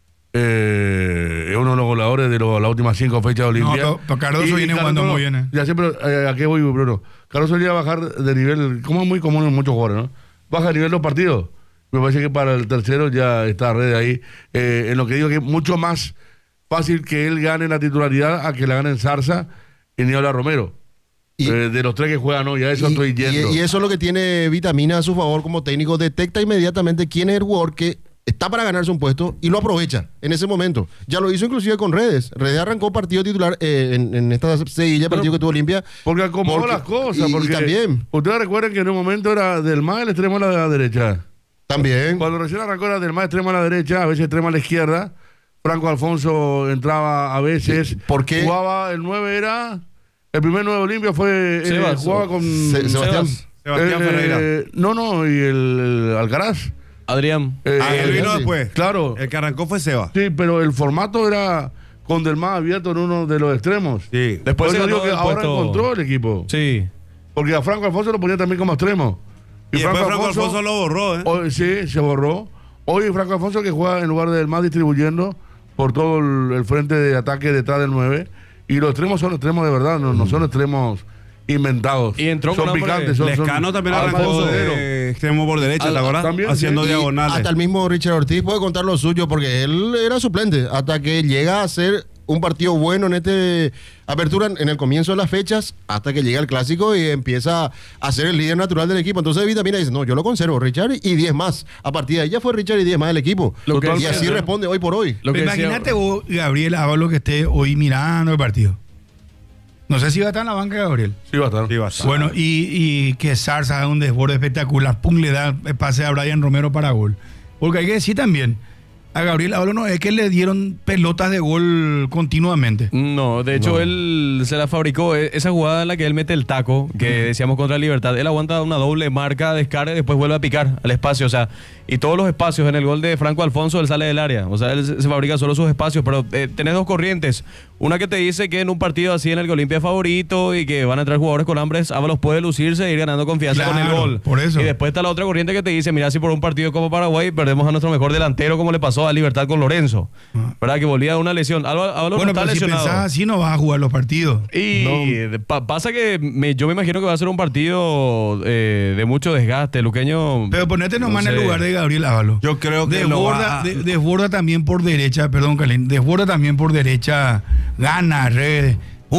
Es uno de los goleadores de las últimas 5 fechas de Olimpia. No, pero Cardoso viene jugando muy bien. Ya siempre, ¿a qué voy, Bruno? Cardoso iba a bajar de nivel, como es muy común en muchos jugadores, ¿no? Baja de nivel los partidos. Me parece que para el tercero ya está Redes ahí. En lo que digo que es mucho más fácil que él gane la titularidad a que la gane en Zarza y ni habla Romero. De los tres que juegan hoy, a eso estoy yendo. Y eso es lo que tiene Vitamina a su favor como técnico. Detecta inmediatamente quién es el jugador que está para ganarse un puesto y lo aprovecha en ese momento. Ya lo hizo inclusive con Redes. Redes arrancó partido titular en esta seguilla, partido que tuvo Olimpia. Porque acomodó las cosas. Porque también. Ustedes recuerden que en un momento era Del Mar el extremo a la derecha. También. Cuando recién arrancó era Del Mar extremo a la derecha, a veces extremo a la izquierda. Franco Alfonso entraba a veces. ¿Por qué? Jugaba el 9 era... El primer 9 de Olimpia fue... jugaba con... Sebastián Ferreira. No, y el Alcaraz. Adrián. Él vino después. Claro. El que arrancó fue Seba. Sí, pero el formato era con Del Mar abierto en uno de los extremos. Sí. Después yo digo que ahora encontró el equipo. Sí. Porque a Franco Alfonso lo ponía también como extremo. Y después Franco Alfonso lo borró, Hoy, sí, se borró. Hoy Franco Alfonso que juega en lugar de Del Mar distribuyendo por todo el frente de ataque detrás del 9. Y los extremos son extremos de verdad, no son extremos inventados. Y entró son picantes. Lescano también arrancó de extremo por derecha, ¿te acuerdas? Haciendo diagonales. Hasta el mismo Richard Ortiz puede contar lo suyo porque él era suplente hasta que llega a ser un partido bueno en este apertura en el comienzo de las fechas hasta que llega el clásico y empieza a ser el líder natural del equipo. Entonces Vitamina dice, no, yo lo conservo, Richard y 10 más. A partir de ahí ya fue Richard y 10 más del equipo. Y así responde hoy por hoy. Imagínate vos, Gabriel Ábalos, que esté hoy mirando el partido. No sé si va a estar en la banca, Gabriel. Sí, va a estar. Sí, va a estar. Bueno, y que Sarza haga un desborde espectacular. Pum, le da el pase a Brian Romero para gol. Porque hay que decir también, a Gabriel Ábalos no es que le dieron pelotas de gol continuamente. No, de hecho él se la fabricó. Esa jugada en la que él mete el taco, que decíamos contra Libertad, él aguanta una doble marca, descarga y después vuelve a picar al espacio. O sea, y todos los espacios en el gol de Franco Alfonso, él sale del área. O sea, él se fabrica solo sus espacios, pero tenés dos corrientes. Una que te dice que en un partido así en el que Olimpia es favorito y que van a entrar jugadores con hambres, Ábalos puede lucirse e ir ganando confianza con el Claro, gol. por eso. Y después está la otra corriente que te dice, mira, si por un partido como Paraguay perdemos a nuestro mejor delantero, como le pasó a Libertad con Lorenzo. ¿Verdad? Que volvía de una lesión. Ábalos Bueno, no está pero si lesionado. pensás así no vas a jugar los partidos. Y pasa que yo me imagino que va a ser un partido de mucho desgaste, Luqueño. Pero ponete nomás no en el sé. lugar de Gabriel Ábalos. Yo creo que Desborda también por derecha, perdón, Calín. Desborda también por derecha. Gana, redes.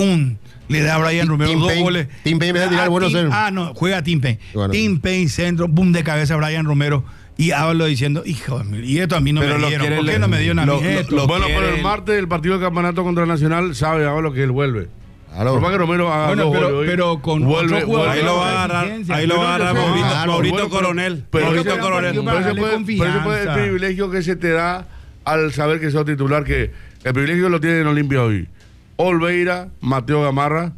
Le da a Brian Romero Tim dos Payne. goles. Tim Payne empieza a tirar buenos centros. No, juega Tim Payne. Bueno. Tim Payne, centro, boom de cabeza a Brian Romero. Y Ábalos diciendo, hijo de mí, y esto a mí no Pero me lo dieron. quiere ¿Por qué le- no me dieron a mí lo- esto? Bueno, pero quieren- el martes el partido de campeonato contra Nacional sabe ahora lo que él vuelve. Claro. Por más que Romero haga Bueno, dos pero- goles hoy, pero con vuelve, otro jugador Ahí lo va a agarrar, ahí lo va a agarrar Pero yo sé, Maurito, claro, Maurito bueno, Coronel. pero Maurito ese- Coronel. para Pero ese darle puede- pero ese puede el confianza. privilegio que se te da al saber que sos titular, que el privilegio lo tiene en Olimpia hoy. Olveira, Mateo Gamarra,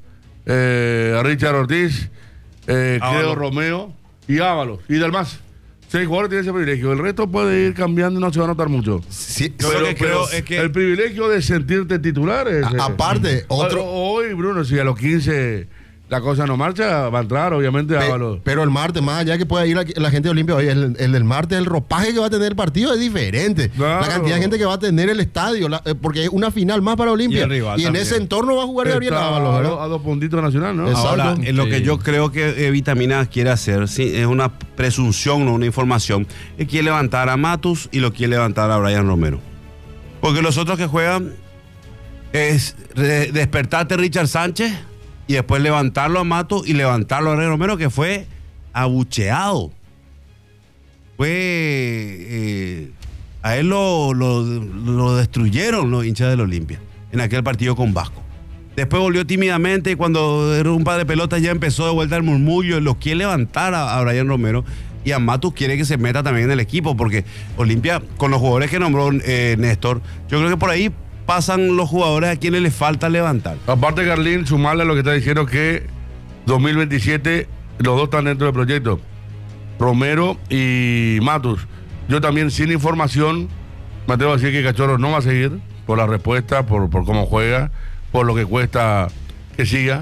Richard Ortiz, Creo Romeo y Ábalos. Y del más. 6 jugadores tienen ese privilegio. El resto puede ir cambiando y no se va a notar mucho. Sí, Yo lo que creo es que el privilegio de sentirte titular es. aparte, otro. Hoy, Bruno, si a los 15 la cosa no marcha, va a entrar, obviamente, Ábalos. Pero el martes, más allá que pueda ir la gente de Olimpia hoy, el del martes, el ropaje que va a tener el partido es diferente. Claro. La cantidad de gente que va a tener el estadio, porque es una final más para Olimpia. Y el rival en también. ese entorno va a jugar Gabriel Está Ábalos, ¿verdad? a 2 puntitos Nacional, ¿no? Exacto. Ahora, lo Sí. que yo creo que Vitamina quiere hacer, sí, es una presunción, no una información, es quiere levantar a Matus y lo quiere levantar a Brian Romero. Porque los otros que juegan es despertarte Richard Sánchez y después levantarlo a Matus y levantarlo a Brian Romero, que fue abucheado. A él lo destruyeron los hinchas del Olimpia en aquel partido con Vasco. Después volvió tímidamente y cuando era un par de pelotas ya empezó de vuelta el murmullo. Lo quiere levantar a Brian Romero y a Matus quiere que se meta también en el equipo porque Olimpia, con los jugadores que nombró Néstor, yo creo que por ahí pasan los jugadores a quienes les falta levantar. Aparte, Carlín, sumarle a lo que está diciendo que 2027 los dos están dentro del proyecto. Romero y Matus. Yo también, sin información, me atrevo a decir que Cachorro no va a seguir por la respuesta, por cómo juega, por lo que cuesta que siga.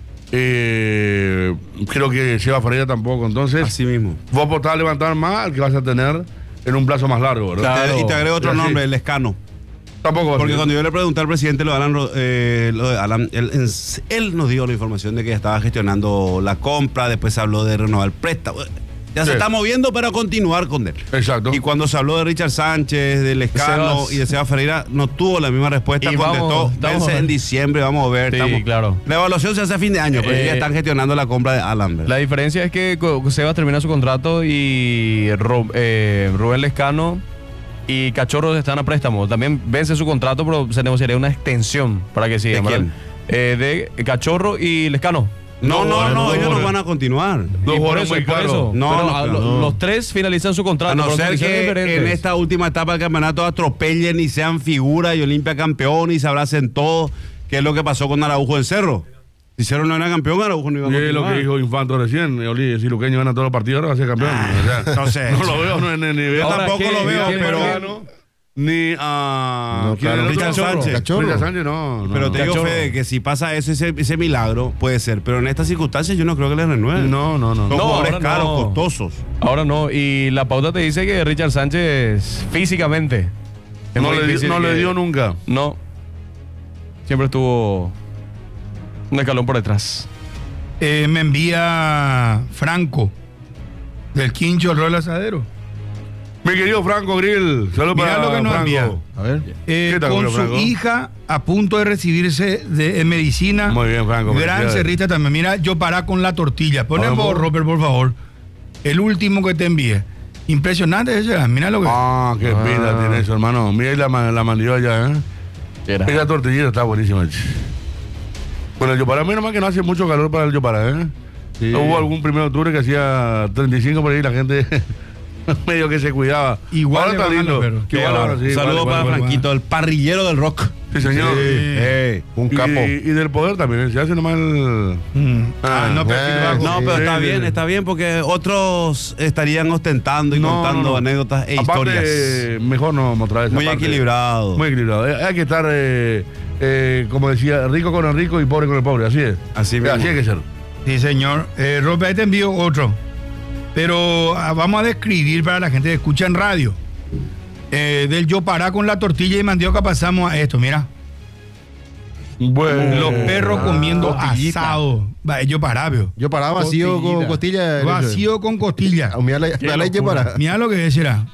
Creo que Seba Ferreira tampoco. Entonces, Así mismo. vos apostás a levantar más al que vas a tener en un plazo más largo, ¿verdad? Claro. Y te agrego otro Y así. nombre, el Escano. Tampoco va a Porque seguir. cuando yo le pregunté al presidente lo de Alan, él nos dio la información de que estaba gestionando la compra, después se habló de renovar el préstamo. Ya se Sí. está moviendo para continuar con él. Exacto. Y cuando se habló de Richard Sánchez, del Escano Sebas. y de Seba Ferreira, no tuvo la misma respuesta. Y Contestó, vamos a vence ver. en diciembre, vamos a ver. Sí, claro. La evaluación se hace a fin de año, pero ya están gestionando la compra de Alan. ¿verdad? La diferencia es que Sebas termina su contrato y Rubén Lescano y Cachorro están a préstamo. También vence su contrato, pero se negociaría una extensión para que sigan. ¿De ¿verdad? De Cachorro y Lescano. No, ellos no jugadores. van a continuar. Dos Y por jugadores eso, muy por caros. eso. No, Pero no, no. los tres finalizan su contrato. A no pero ser condiciones que diferentes. en esta última etapa del campeonato atropellen y sean figura y Olimpia campeón y se abracen todos, que es lo que pasó con Araujo en Cerro. Si Cerro no era campeón, Araujo no iba a Y es lo continuar. que dijo Infanto recién, si Luqueño gana todos los partidos, ahora va a ser campeón. O sea, no sé. No lo veo, no en el nivel. Yo Ahora, tampoco ¿qué- lo veo, qué- pero... Mariano, ni a No, ¿quién claro, era el Richard otro? Sánchez. Cachorro. Richard Sánchez, no. Pero te digo, Cachorro. Fede, que si pasa eso, ese milagro puede ser. Pero en estas circunstancias yo no creo que les renueven. No. Son No, jugadores ahora caros, no. costosos. Ahora no. Y la pauta te dice que Richard Sánchez físicamente es No muy le, difícil no le que- dio nunca. No. Siempre estuvo un escalón por detrás. Me envía Franco del Quincho al Rol Asadero. Mi querido Franco Grill, saludos Mirá para lo que nos Franco. envía. A ver. ¿Qué tal, Con su Franco? hija a punto de recibirse en medicina. Muy bien, Franco, Gran felicidades. cerrista también. Mira, yo pará con la tortilla. Ponen Vamos. vos, Robert, por favor. El último que te envié. Impresionante ese. Mira lo que. Ah, qué pinta tiene eso, hermano. Mira ahí la mandiolla, ¿eh? Era. Esa tortillita está buenísima. Bueno, el Yopará, menos mal que no hace mucho calor para el Yopará, ¿eh? Sí. Hubo algún 1 de octubre que hacía 35 por ahí, la gente medio que se cuidaba. Igual Ahora le está bajan lindo. los perros. Igual Qué ahora bárbaro. sí, Saludos igual, para igual, Franquito, el parrillero del rock. Sí, señor. Un capo. Y del poder también, se hace nomás el... No, perfil bajo. No, pero Sí, está bien porque otros estarían ostentando y No, contando no. anécdotas e Aparte, historias. mejor no mostrar esa Muy parte. equilibrado. Muy equilibrado. Hay que estar, como decía, rico con el rico y pobre con el pobre. Así es. Así mismo. Así hay que ser. Sí, señor. Rope, ahí te envío otro. Pero vamos a describir para la gente que escucha en radio. Del Yopará con la tortilla y mandioca pasamos a esto, mira. Bueno. Los perros comiendo tortillita. asado. Va, el Yopará, veo. Yo paraba vacío con Costillita. costilla. Vacío con costilla. Ah, mira la yo para. Mira lo que será.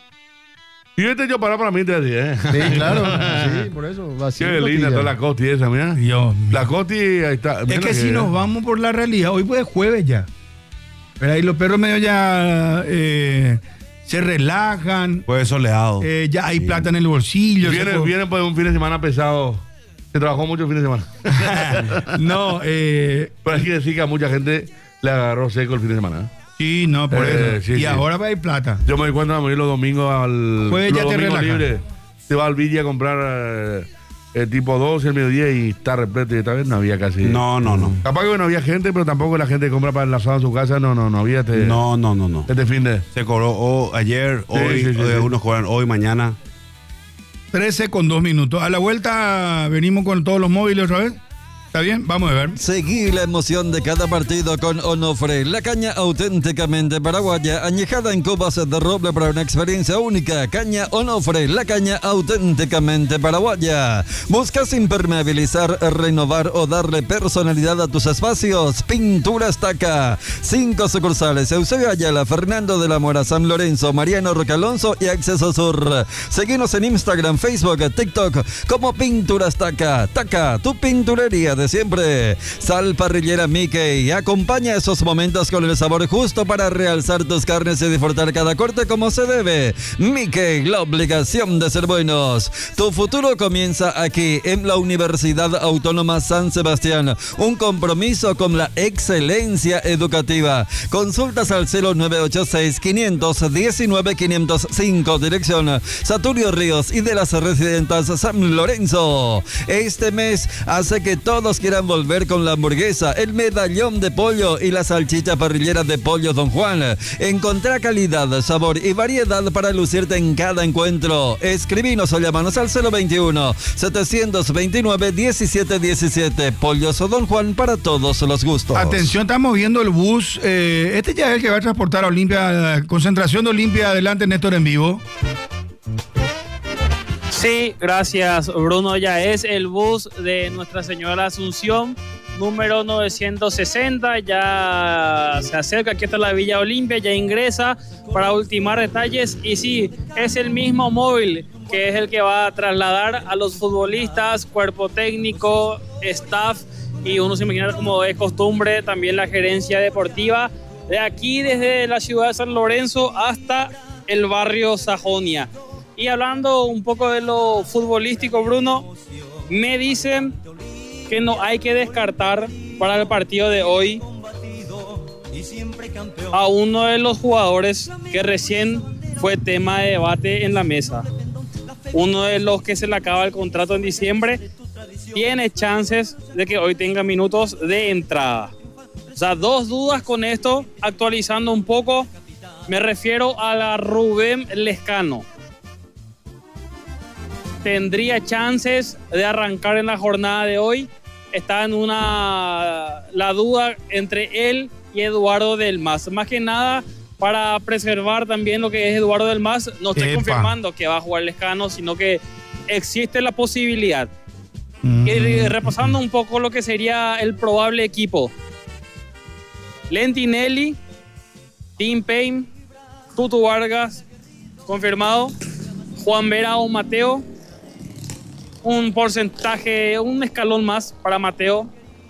Y este yo para mí te decía, ¿eh? Sí, claro. Sí, por eso. Vacío Qué con linda costilla. toda la costi esa, mira. Dios mío. La costi, ahí está. Es Mira que si nos vamos por la realidad, hoy pues es jueves ya. Pero ahí los perros medio ya se relajan, Pues soleado. ya hay plata en el bolsillo. Viene pues un fin de semana pesado. Se trabajó mucho el fin de semana. No, Pero hay que decir que a mucha gente le agarró seco el fin de semana. ¿eh? sí, no, por eso. sí, y sí. ahora va a ir plata. Yo me doy cuenta de morir los domingos al. Jueves ya los te domingos relajas. libres. Se va al Villa a comprar tipo 12 el mediodía y está repleto. Y esta vez no había casi. No. Capaz que no había gente, pero tampoco la gente compra para el asado en su casa. No había este. No. Este fin de. Se cobró ayer, hoy, sí, sí. unos cobran hoy, mañana. 13 con 2 minutos. A la vuelta venimos con todos los móviles otra vez. ¿Está bien? Vamos a ver. Seguí la emoción de cada partido con Onofre, la caña auténticamente paraguaya, añejada en copas de roble para una experiencia única. Caña Onofre, la caña auténticamente paraguaya. ¿Buscas impermeabilizar, renovar o darle personalidad a tus espacios? Pinturas Taca. 5 sucursales: Eusebio Ayala, Fernando de la Mora, San Lorenzo, Mariano Roque Alonso y Acceso Sur. Seguinos en Instagram, Facebook, TikTok como Pinturas Taca. Taca, tu pinturería de siempre. Sal Parrillera Mickey. Acompaña esos momentos con el sabor justo para realzar tus carnes y disfrutar cada corte como se debe. Mickey, la obligación de ser buenos. Tu futuro comienza aquí, en la Universidad Autónoma San Sebastián. Un compromiso con la excelencia educativa. Consultas al 0986-519-505, dirección Saturio Ríos y de las Residentas San Lorenzo. Este mes hace que todos quieran volver con la hamburguesa, el medallón de pollo y la salchicha parrillera de pollo Don Juan. Encontrá calidad, sabor y variedad para lucirte en cada encuentro. Escribinos o llamanos al 021-729-1717. Pollos Don Juan para todos los gustos. Atención, estamos viendo el bus. Este ya es el que va a transportar a Olimpia. Concentración de Olimpia. Adelante, Néstor, en vivo. Sí, gracias, Bruno. Ya es el bus de Nuestra Señora Asunción, número 960. Ya se acerca, aquí está la Villa Olimpia, ya ingresa para ultimar detalles. Y sí, es el mismo móvil que es el que va a trasladar a los futbolistas, cuerpo técnico, staff, y uno se imagina, como es costumbre, también la gerencia deportiva, de aquí desde la ciudad de San Lorenzo hasta el barrio Sajonia. Y hablando un poco de lo futbolístico, Bruno, me dicen que no hay que descartar para el partido de hoy a uno de los jugadores que recién fue tema de debate en la mesa. Uno de los que se le acaba el contrato en diciembre tiene chances de que hoy tenga minutos de entrada. O sea, dos dudas con esto, actualizando un poco. Me refiero a la Rubén Lescano. Tendría chances de arrancar en la jornada de hoy. Está en la duda entre él y Eduardo Del Mas. Más que nada para preservar también lo que es Eduardo Del Mas. No estoy confirmando que va a jugar Lescano, sino que existe la posibilidad. Y repasando un poco lo que sería el probable equipo: Lentinelli, Tim Payne, Tutu Vargas, confirmado, Juan Vera o Mateo. Un porcentaje, un escalón más para Mateo.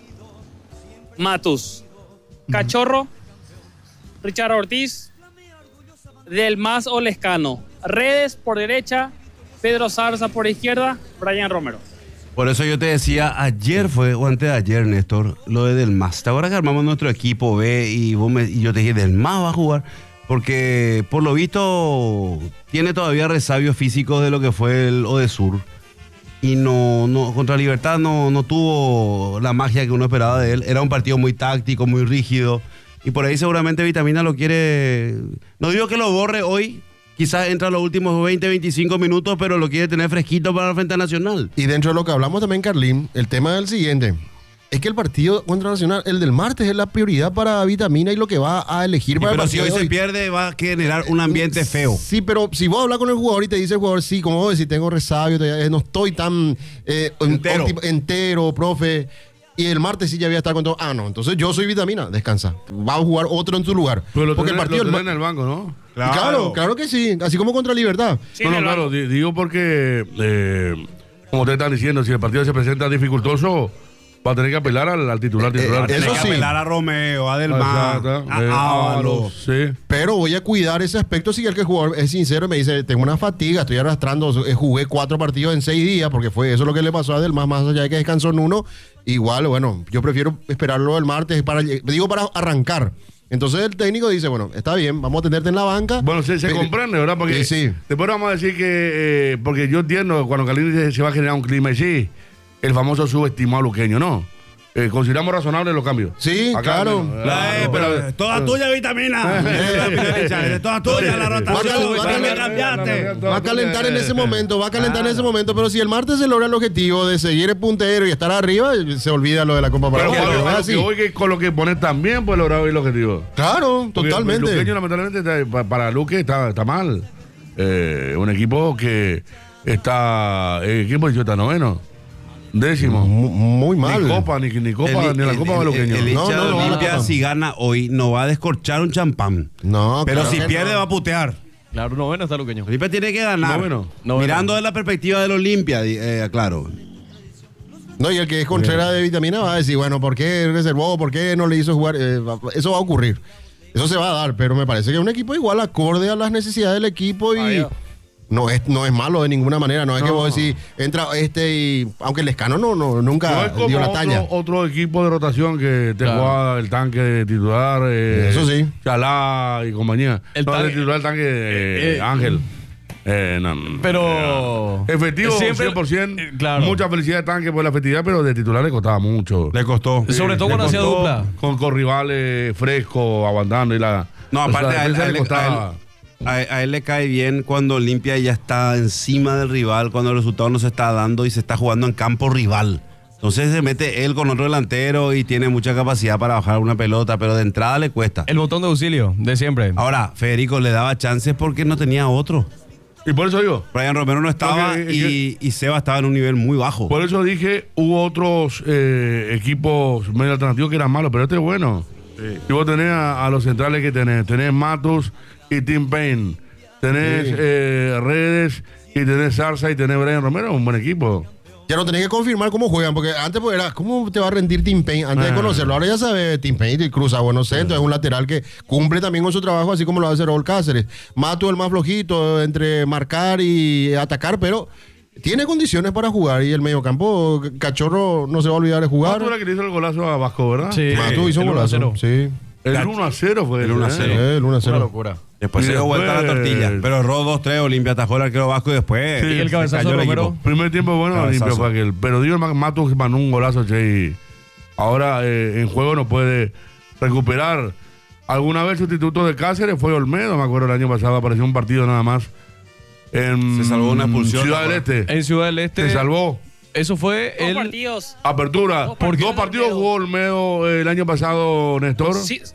Matus, Cachorro, Richard Ortiz, Del Mas o Lescano. Redes por derecha, Pedro Zarza por izquierda, Brian Romero. Por eso yo te decía, ayer fue, o antes de ayer, Néstor, lo de Del Mas. ¿Te acuerdas que armamos nuestro equipo B y yo te dije, Del Mas va a jugar? Porque por lo visto tiene todavía resabios físicos de lo que fue el Odesur. Y no contra Libertad no tuvo la magia que uno esperaba de él. Era un partido muy táctico, muy rígido. Y por ahí seguramente Vitamina lo quiere... No digo que lo borre hoy. Quizás entra los últimos 20, 25 minutos, pero lo quiere tener fresquito para la frente Nacional. Y dentro de lo que hablamos también, Carlín, el tema del siguiente. Es que el partido contra Nacional, el del martes, es la prioridad para Vitamina y lo que va a elegir para el pero si partido hoy de se pierde, va a generar un ambiente feo. Sí, pero si vos hablas con el jugador y te dice el jugador, sí, como vos decís, tengo resabio, no estoy tan entero, profe. Y el martes sí ya voy a estar con todo. Ah, no, entonces yo soy Vitamina, descansa. Va a jugar otro en su lugar. Pero lo porque tenés, el partido lo tenés en el banco, ¿no? Claro que sí, así como contra Libertad. Sí, No, claro, digo porque, como te están diciendo, si el partido se presenta dificultoso, va a tener que apelar al titular. eso Tiene que sí. apelar a Romeo, a Del Mar, Exacto, a Ábalos. sí. Pero voy a cuidar ese aspecto si el que el jugador es sincero y me dice, tengo una fatiga, estoy arrastrando, jugué 4 partidos en 6 días, porque fue eso lo que le pasó a Del Mar, más allá de que descansó en uno. Igual, bueno, yo prefiero esperarlo el martes para arrancar. Entonces el técnico dice, bueno, está bien, vamos a tenerte en la banca. Bueno, se comprende, ¿verdad? Porque sí. después vamos a decir que, porque yo entiendo, cuando Calini se va a generar un clima, y sí, el famoso subestimado luqueño, ¿no? Consideramos razonables los cambios. Sí, claro. Pero toda tuya, Vitamina. Toda tuya la rotación. Va a calentar en ese momento, pero si el martes se logra el objetivo de seguir el puntero y estar arriba, se olvida lo de la Copa Pero Paraguay. que hoy con lo que pones también puede lograr el objetivo. Claro, Porque totalmente. El luqueño, lamentablemente, para Luque está mal. Un equipo que está... ¿Qué posición está? ¿Noveno? Décimo. Muy mal. Ni la Copa Luqueño. El hincha de no, Olimpia, no. si gana hoy, no va a descorchar un champán. No, Pero claro si que pierde, no. va a putear. Claro, noveno está Luqueño. Olimpia tiene que ganar. Noveno. Mirando de la perspectiva del Olimpia, claro. No, y el que es Contreras de Vitamina va a decir, bueno, ¿por qué reservó? ¿Por qué no le hizo jugar? Eso va a ocurrir. Eso se va a dar, pero me parece que es un equipo igual acorde a las necesidades del equipo y no es malo de ninguna manera. No es que vos decís, entra y aunque el Lescano nunca No es dio la como talla. otro equipo de rotación que te juega el tanque de titular. Eso sí. Chalá y compañía. El No, tanque- de titular el tanque Ángel. Pero... Efectivo, siempre- 100%. claro. Mucha felicidad de tanque por la efectividad, pero de titular le costaba mucho. Le costó. Sobre todo Le cuando hacía costó dupla. Con rivales frescos, aguantando y la... No, aparte o sea, a él, defensa le le costaba. a él le cae bien cuando Olimpia ya está encima del rival, cuando el resultado no se está dando y se está jugando en campo rival. Entonces se mete él con otro delantero y tiene mucha capacidad para bajar una pelota, pero de entrada le cuesta. El botón de auxilio de siempre. Ahora, Federico le daba chances porque no tenía otro. Y por eso digo, Brian Romero no estaba Porque- y Seba estaba en un nivel muy bajo. por eso dije, hubo otros equipos medio alternativos que eran malos, pero este es bueno. Y vos tenés a los centrales que tenés Matos y Tim Payne, tenés Redes y tenés Zarza y tenés Brian Romero, un buen equipo. Ya no tenés que confirmar cómo juegan, porque antes pues era, ¿cómo te va a rendir Tim Payne? Antes de conocerlo, ahora ya sabe Tim Payne y cruza buenos centros, es un lateral que cumple también con su trabajo, así como lo hace Raúl Cáceres. Mato el más flojito entre marcar y atacar, pero tiene condiciones para jugar y el mediocampo, Cachorro no se va a olvidar de jugar. Mato era que le hizo el golazo a Vasco, ¿verdad? Sí. Mato hizo un el golazo, 1-0. sí. El 1-0 fue El ese, 1-0. El 1-0. Una locura. Después Y se dio vuelta a la después- tortilla. Pero erró 2-3, Olimpia atajó el arquero vasco y después. Sí, Y el se cabezazo cayó de el Romero. equipo. Primer tiempo bueno, Cabezazo. limpio fue aquel. Pero digo, Mato mandó un golazo, che, y ahora en juego no puede recuperar. Alguna vez sustituto de Cáceres fue Olmedo, me acuerdo el año pasado, apareció un partido nada más en Se salvó una expulsión, Ciudad del ¿no? Este. En Ciudad del Este. Se salvó. Eso fue Dos el... partidos. Apertura. Dos Por partidos dos partidos Olmedo. jugó Olmedo el año pasado, Néstor.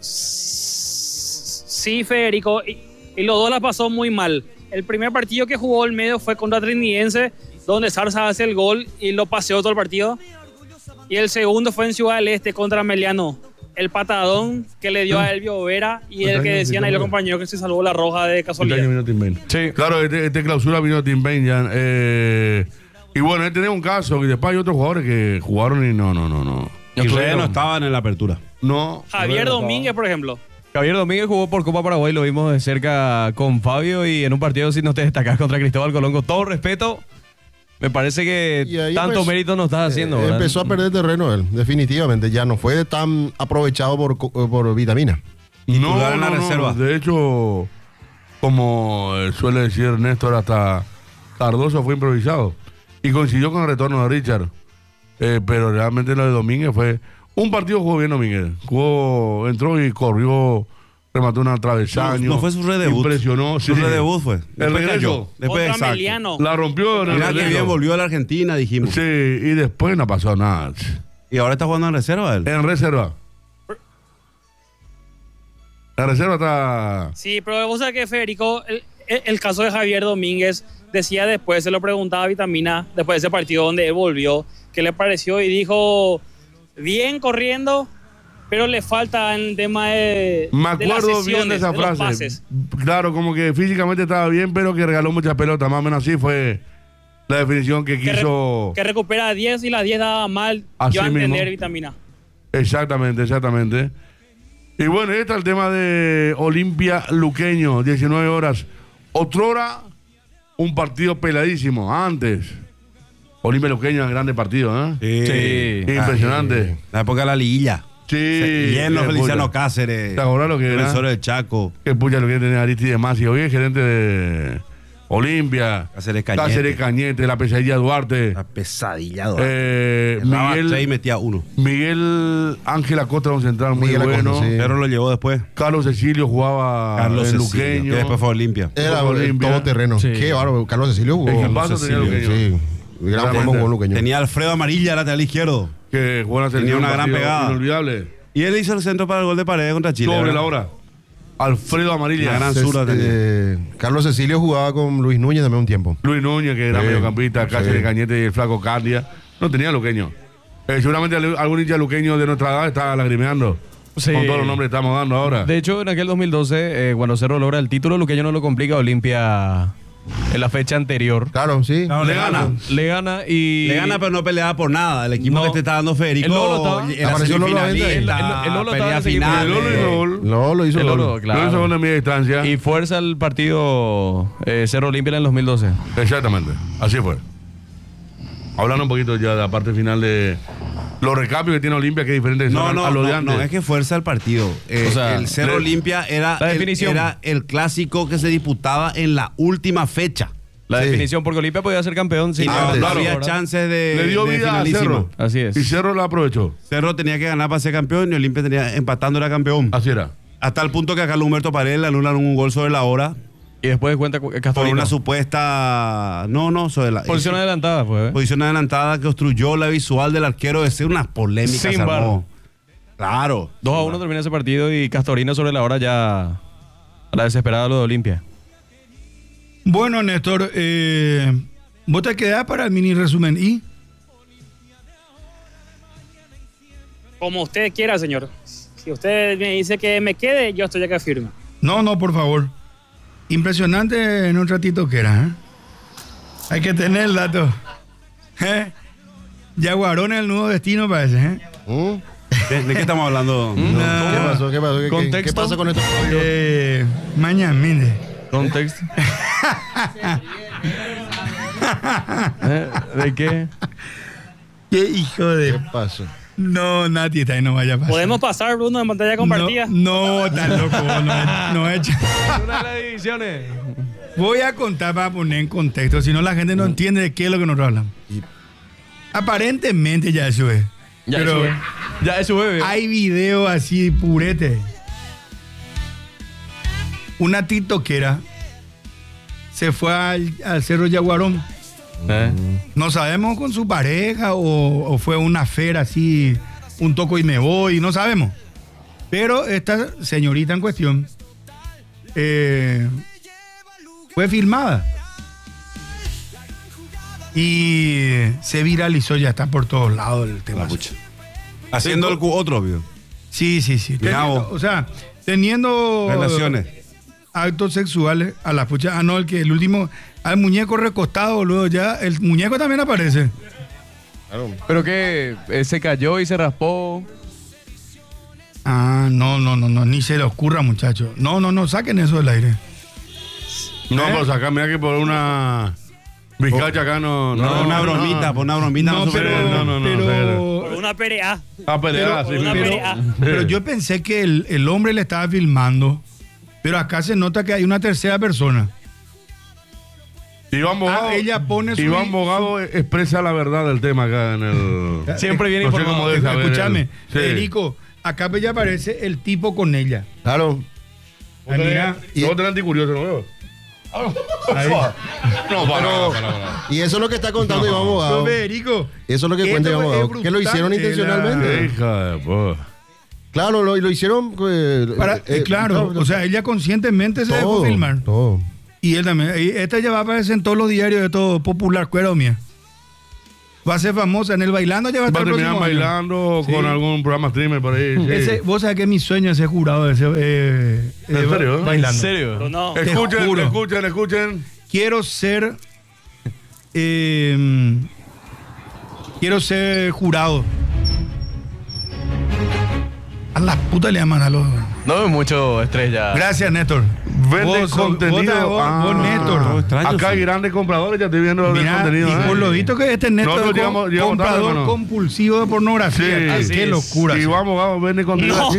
Sí, Federico. Y los dos la pasó muy mal. El primer partido que jugó Olmedo fue contra Trinidense, donde Zarza hace el gol y lo paseó todo el partido. Y el segundo fue en Ciudad del Este contra Meliano. El patadón que le dio a Elvio Vera y el que decían ahí los compañeros que se salvó la roja de Este año casualidad. vino Tim Payne. Sí. Claro, este clausura vino Tim Payne ya. Y bueno, él tenía un caso y después hay otros jugadores que jugaron y no. Y Reyes no estaban en la apertura. No. Javier no Domínguez, por ejemplo. Javier Domínguez jugó por Copa Paraguay, lo vimos de cerca con Fabio y en un partido si no te destacás contra Cristóbal Colón, con todo respeto, Me parece Y que ahí, tanto pues, mérito no estás haciendo, ¿verdad? Empezó a perder terreno él, definitivamente. Ya no fue tan aprovechado por vitamina. Titular en la reserva. De hecho, como suele decir Néstor, hasta Cardoso fue improvisado. Y coincidió con el retorno de Richard. Pero realmente lo de Domínguez fue... Un partido jugó bien Domínguez. Entró y corrió, remató un travesaño. No fue su redebut. Impresionó. Su redebut fue. El Después regreso. cayó. Después, Contra exacto. Meliano. La rompió en el Mirá que regreso. bien volvió a la Argentina, dijimos. Sí, y después no pasó nada. Y ahora está jugando en reserva él. En reserva. La reserva está... Sí, pero vos sabés que Federico, el caso de Javier Domínguez, decía después, se lo preguntaba a Vitamina, después de ese partido donde él volvió, qué le pareció y dijo, bien corriendo, pero le falta en el tema de Me las acuerdo bien de sesiones, esa de los frase. pases. Claro, como que físicamente estaba bien, pero que regaló muchas pelotas. Más o menos así fue la definición que quiso. Que recupera 10 y las 10 daba mal, Así yo a mismo. entender Vitamina. Exactamente. Y bueno, ahí está el tema de Olimpia Luqueño, 19 horas. Otrora, un partido peladísimo. Antes, Olimpia Luqueño en grande partido, ¿eh? Sí. Impresionante. La época de la liguilla. Sí. Lleno qué Feliciano pucha. Cáceres. ¿Te acordás lo que era? Defensor del Chaco. Que pucha lo que tenía Aristide Masi. Hoy es gerente de Olimpia. Cáceres Cañete, la pesadilla Duarte. La pesadilla. Miguel, Miguel metía uno. Miguel Ángel Acosta, un central muy Miguel Acosta, bueno. sí. Pero lo llevó después. Carlos Cecilio jugaba Carlos en Cecilio, Luqueño. que después fue a Olimpia. Era Olimpia. todo terreno. Sí. Qué bárbaro. Carlos Cecilio jugó. Equipazo tenía Luqueño. Sí. Gran forma jugó Luqueño. Tenía Alfredo Amarilla, lateral izquierdo. Que jugó en la Tenía selección, una un gran partido pegada. inolvidable. Y él hizo el centro para el gol de Paredes contra Chile. Sobre ¿verdad? la hora. Alfredo Amarilla. Una gran Ces- zurda tenía. Carlos Cecilio jugaba con Luis Núñez también un tiempo. Luis Núñez, que era Sí, mediocampista, Cáceres sí. Cañete y el flaco Cardia. No tenía Luqueño. Seguramente algún hincha luqueño de nuestra edad está lagrimeando. Sí. Con todos los nombres que estamos dando ahora. De hecho, en aquel 2012, cuando Cerro logra el título, Luqueño no lo complica a Olimpia en la fecha anterior. Claro, sí. Claro, le gana. Le gana y... Le gana, pero no peleaba por nada. El equipo No. que te está dando Federico El Lolo estaba- era Apareció Lolo semifinalista, Venta. El Lolo estaba en pelea ese equipo. final. El Lolo hizo gol. No, lo hizo El gol. Lolo, claro. Lo hizo gol de media distancia. Y fuerza el partido Cerro Olimpia en el 2012. Exactamente, así fue. Hablando un poquito ya de la parte final de los recambios que tiene Olimpia, que es diferente No, a lo de antes. no, es que fuerza el partido. O sea, el Cerro Olimpia era la definición. era el clásico que se disputaba en la última fecha. La Sí. definición, porque Olimpia podía ser campeón sin Ah, Antes. claro. había chances de, Le dio de vida a finalísimo. Cerro. Así es. Y Cerro la aprovechó. Cerro tenía que ganar para ser campeón y Olimpia tenía empatando era campeón. Así era. Hasta el punto que a Carlos Humberto Paredes le anulan un gol sobre la hora Y después de cuenta por Castorino. una supuesta sobre la Posición adelantada, pues. posición adelantada que obstruyó la visual del arquero, de ser unas polémicas. Sin se armó. bar. Claro. 2-1 termina ese partido y Castorino sobre la hora ya a la desesperada lo de Olimpia. Bueno, Néstor, vos te quedás para el mini resumen y Como usted quiera, señor. Si usted me dice que me quede, yo estoy acá firme. no, por favor. Impresionante en un ratito que era, ¿eh? Hay que tener el dato. ¿Eh? Yaguarón es el nuevo destino, parece, ¿eh? ¿De qué estamos hablando? ¿Qué pasó? ¿Qué pasó? ¿Qué Contexto. pasa con esto? Mañaminde. Contexto. ¿De qué? Qué hijo de... ¿Qué pasó? No, Nati, está ahí, no vaya a pasar. ¿Podemos pasar, Bruno, en pantalla compartida? No, tan loco, no he hecho. Una de las divisiones. Voy a contar para poner en contexto, si no la gente no entiende de qué es lo que nosotros hablamos. Aparentemente ya eso es. Ya Pero sube. Ya es su bebé. hay videos así purete. Una tiktoquera se fue al Cerro Yaguarón. No sabemos con su pareja o fue una fera así, un toco y me voy, no sabemos. Pero esta señorita en cuestión fue filmada y se viralizó, ya está por todos lados el tema. Haciendo el otro, vio. Sí. Mirá Teniendo, vos. o sea, teniendo Relaciones. actos sexuales a la pucha. Ah, no, el último, al muñeco recostado, luego ya, el muñeco también aparece. Pero que se cayó y se raspó. Ah, no, ni se le ocurra, muchachos. No, saquen eso del aire. No, pues acá, mira que por Vizcacha acá no. Una bromita, por una bromita. No, se pero, puede. Por una PRA. A pelear, Pero- sí. pero yo pensé que el hombre le estaba filmando, pero acá se nota que hay una tercera persona. Iván Bogado, ella pone su- Iván Bogado expresa la verdad del tema acá en el. Siempre viene No sé informado. cómo debe saber Escúchame, él. Sí. Federico, acá ya aparece el tipo con ella. Claro. Vos tenés- Mira, vos tenés anticurioso, ¿no veo? Ahí. No, para. Y eso es lo que está contando Iván Pero, Bogado. Federico, Eso es lo que cuenta esto Iván es Bogado. Que lo brutal, hicieron intencionalmente. Hija de po. Claro, lo hicieron. claro, o sea, ella conscientemente se dejó filmar. Todo. Y él también. Y esta ya va a aparecer en todos los diarios de todo popular, cuero mía. Va a ser famosa en el bailando, ya va a Va a estar el terminar próximo año. bailando Sí. con algún programa streamer por ahí. sí. Ese, vos sabés que es mi sueño ese jurado, ese, ¿En serio? bailando. ¿En serio? Pero no. Te Escuchen, juro. escuchen. Quiero ser jurado. A la puta le llaman a los. No es mucho estrés ya. Gracias, Néstor. Vende Vos sos- contenido. vos, Néstor. extraño, Acá hay sí. grandes compradores, ya estoy viendo el Mirá, contenido. y por lo visto que este Néstor Nosotros es llegamos tarde, comprador hermano. compulsivo de pornografía. Sí. Ay, Así qué es. locura. Y vamos, vende contenido. No,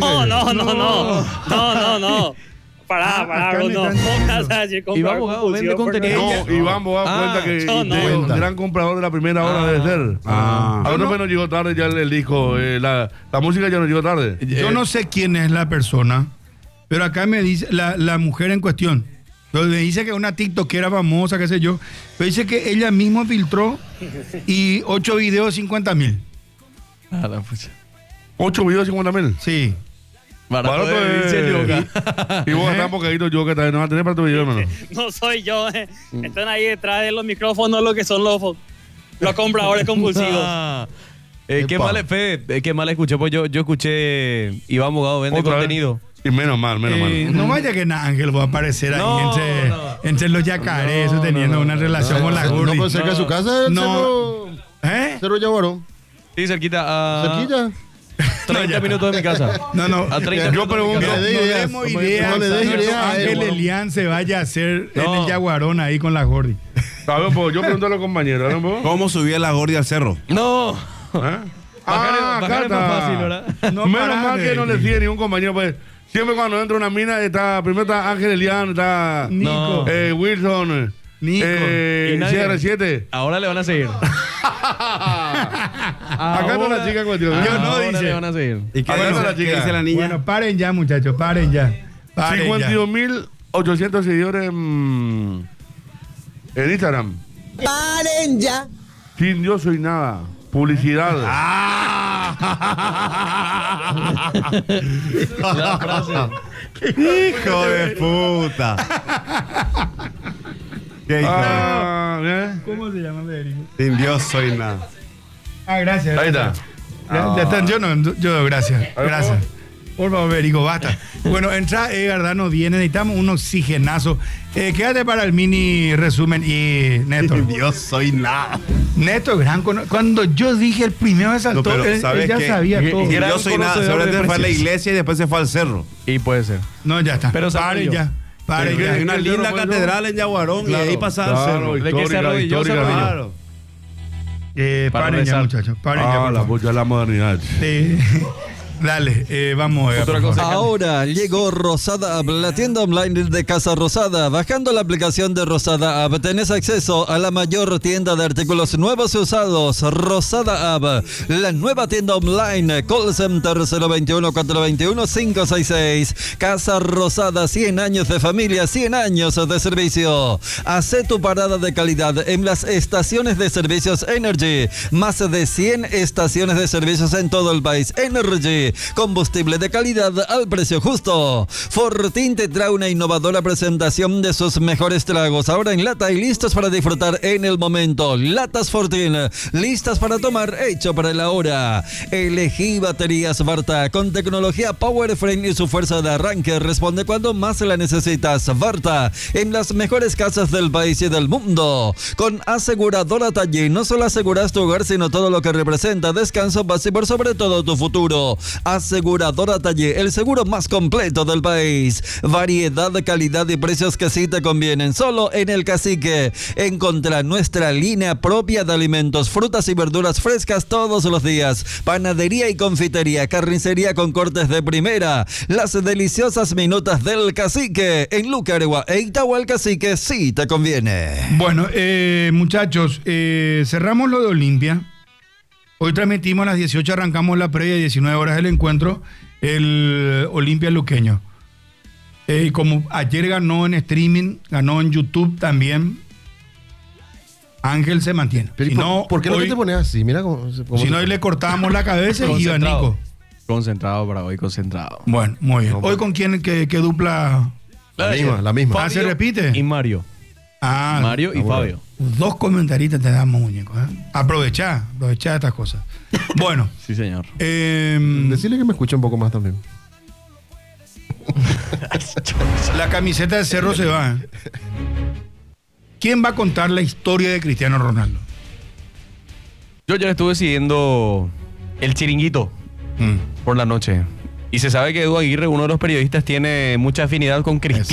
así que- no. Pará, acá Bruno. me están- Pongas allí, comprar Iván Bogado vende compulsivo, contenido. No, Iván Bogado Ah, cuenta que yo no. usted es un Cuenta. gran comprador de la primera hora debe ser. Ah. A nosotros nos llegó tarde ya el disco. La música ya nos llegó tarde. Yo no sé quién es la persona, pero acá me dice la mujer en cuestión. Pero me dice que es una tiktokera famosa, qué sé yo. Pero dice que ella misma filtró y 8 videos 50.000. Ah, la pucha. 8 videos 50.000. Sí. Barato Barato de es- Vince Yoga. Y vos estás poquito yo que también no vas a tener para tu video, hermano. No soy yo. Están ahí detrás de los micrófonos lo que son los compradores compulsivos. Ah. Qué Epa. mal, Fede, qué mal escuché, pues yo escuché Iván Bogado vende Otra vez. contenido. Y menos mal. No vaya que Ángel va a aparecer ahí No, entre, no. entre los yacarés, eso teniendo una relación con la No, Gordi. pues cerca de su casa es No. ¿Eh? Cerro Yaguarón. Sí, cerquita a Cerquilla. 30 minutos de mi casa. No. A 30 Yo minutos de mi pregunto- casa. Que le dé No ideas. demos ideas. No le des Nuestro ideas a él, Ángel bueno. Elian se vaya a hacer en No. el Yaguarón ahí con la Gordi. A ver, un poco, yo pregunto a los compañeros, ¿no? un poco? ¿Cómo subía la gordia al cerro? No. ¿Eh? Bajar es más fácil, ¿verdad? No Menos parás mal de- que no le sigue ningún compañero, pues. Siempre cuando entra una mina, primero está Ángel Elian, está Nico. Wilson, Nico. Y nadie- CR7. Ahora le van a seguir. Acá está la chica en cuestión. ¿eh? Yo no, Ahora dice. le van a seguir. ¿Y qué, Acá dice, está la qué chica. dice la niña? Bueno, paren ya, muchachos, paren ya. Paren ya. 52.800 seguidores en Instagram. ¡Paren ya! Sin yo soy nada. Publicidad. La frase. ¡Hijo de puta! ¿Qué hijo ¿eh? ¿Cómo se llama, Federico? de- Sin Dios soy nada. Ah, gracias. Ahí está. Ya están, yo gracias. A ver, Gracias. Por favor, Federico, basta. Bueno, entra Edgar, nos viene, necesitamos un oxigenazo. Quédate para el mini resumen y Néstor. Sin Dios soy nada. Néstor, cuando yo dije el primero que saltó, No, pero él ¿sabes ya qué? sabía todo. Sin Gran Dios soy nada. conocedor de Seguramente fue a la precios. iglesia y después se fue al cerro. Y puede ser. No, ya está. Pero paren sabía ya. Paren ¿Qué? ya. Hay una ¿El linda cerro fue el catedral en Yaguarón y ahí pasaba el cerro. De que se arrodilló, se arrodilló. Claro. Para Paren ya, rezar. muchachos. Paren ya, por La favor. pucha, la modernidad. Dale, vamos. Edgar, Otra por cosa. favor. Ahora llegó Rosada App, la tienda online de Casa Rosada. Bajando la aplicación de Rosada App tenés acceso a la mayor tienda de artículos nuevos y usados. Rosada App, la nueva tienda online. Call Center 021-421-566. Casa Rosada, 100 años de familia, 100 años de servicio. Hacé tu parada de calidad en las estaciones de servicios Energy. Más de 100 estaciones de servicios en todo el país. Energy, combustible de calidad al precio justo. Fortín te trae una innovadora presentación de sus mejores tragos, ahora en lata y listos para disfrutar en el momento. Latas Fortín, listas para tomar, hecho para la hora. Elegí baterías Varta con tecnología Power Frame y su fuerza de arranque responde cuando más la necesitas. Varta, en las mejores casas del país y del mundo. Con aseguradora Taller, no solo aseguras tu hogar, sino todo lo que representa descanso, paz y por sobre todo tu futuro. Aseguradora Taller, el seguro más completo del país. Variedad, calidad y precios que sí te convienen. Solo en El Cacique. Encontrá nuestra línea propia de alimentos, frutas y verduras frescas todos los días. Panadería y confitería, carnicería con cortes de primera. Las deliciosas minutas del Cacique. En Luque, Aregua e Itagua, El Cacique sí te conviene. Bueno, muchachos, cerramos lo de Olimpia. Hoy transmitimos a las 18, arrancamos la previa, 19 horas del encuentro, el Olimpia luqueño. Y como ayer ganó en streaming, ganó en YouTube también, Ángel se mantiene. Pero, si no, ¿por qué no hoy, te pones así? Mira cómo si no, hoy le cortábamos la cabeza y iba Nico. Concentrado para hoy, concentrado. Bueno, muy bien. ¿Hoy con quién, qué dupla? La misma. ¿Se repite? Y Mario. Mario y Fabio. Dos comentaristas te damos, muñeco. Aprovechá estas cosas. Bueno. Sí, señor. Decirle que me escuche un poco más también. La camiseta de Cerro se va. ¿Quién va a contar la historia de Cristiano Ronaldo? Yo ya estuve siguiendo El Chiringuito por la noche. Y se sabe que Edu Aguirre, uno de los periodistas, tiene mucha afinidad con Cristiano.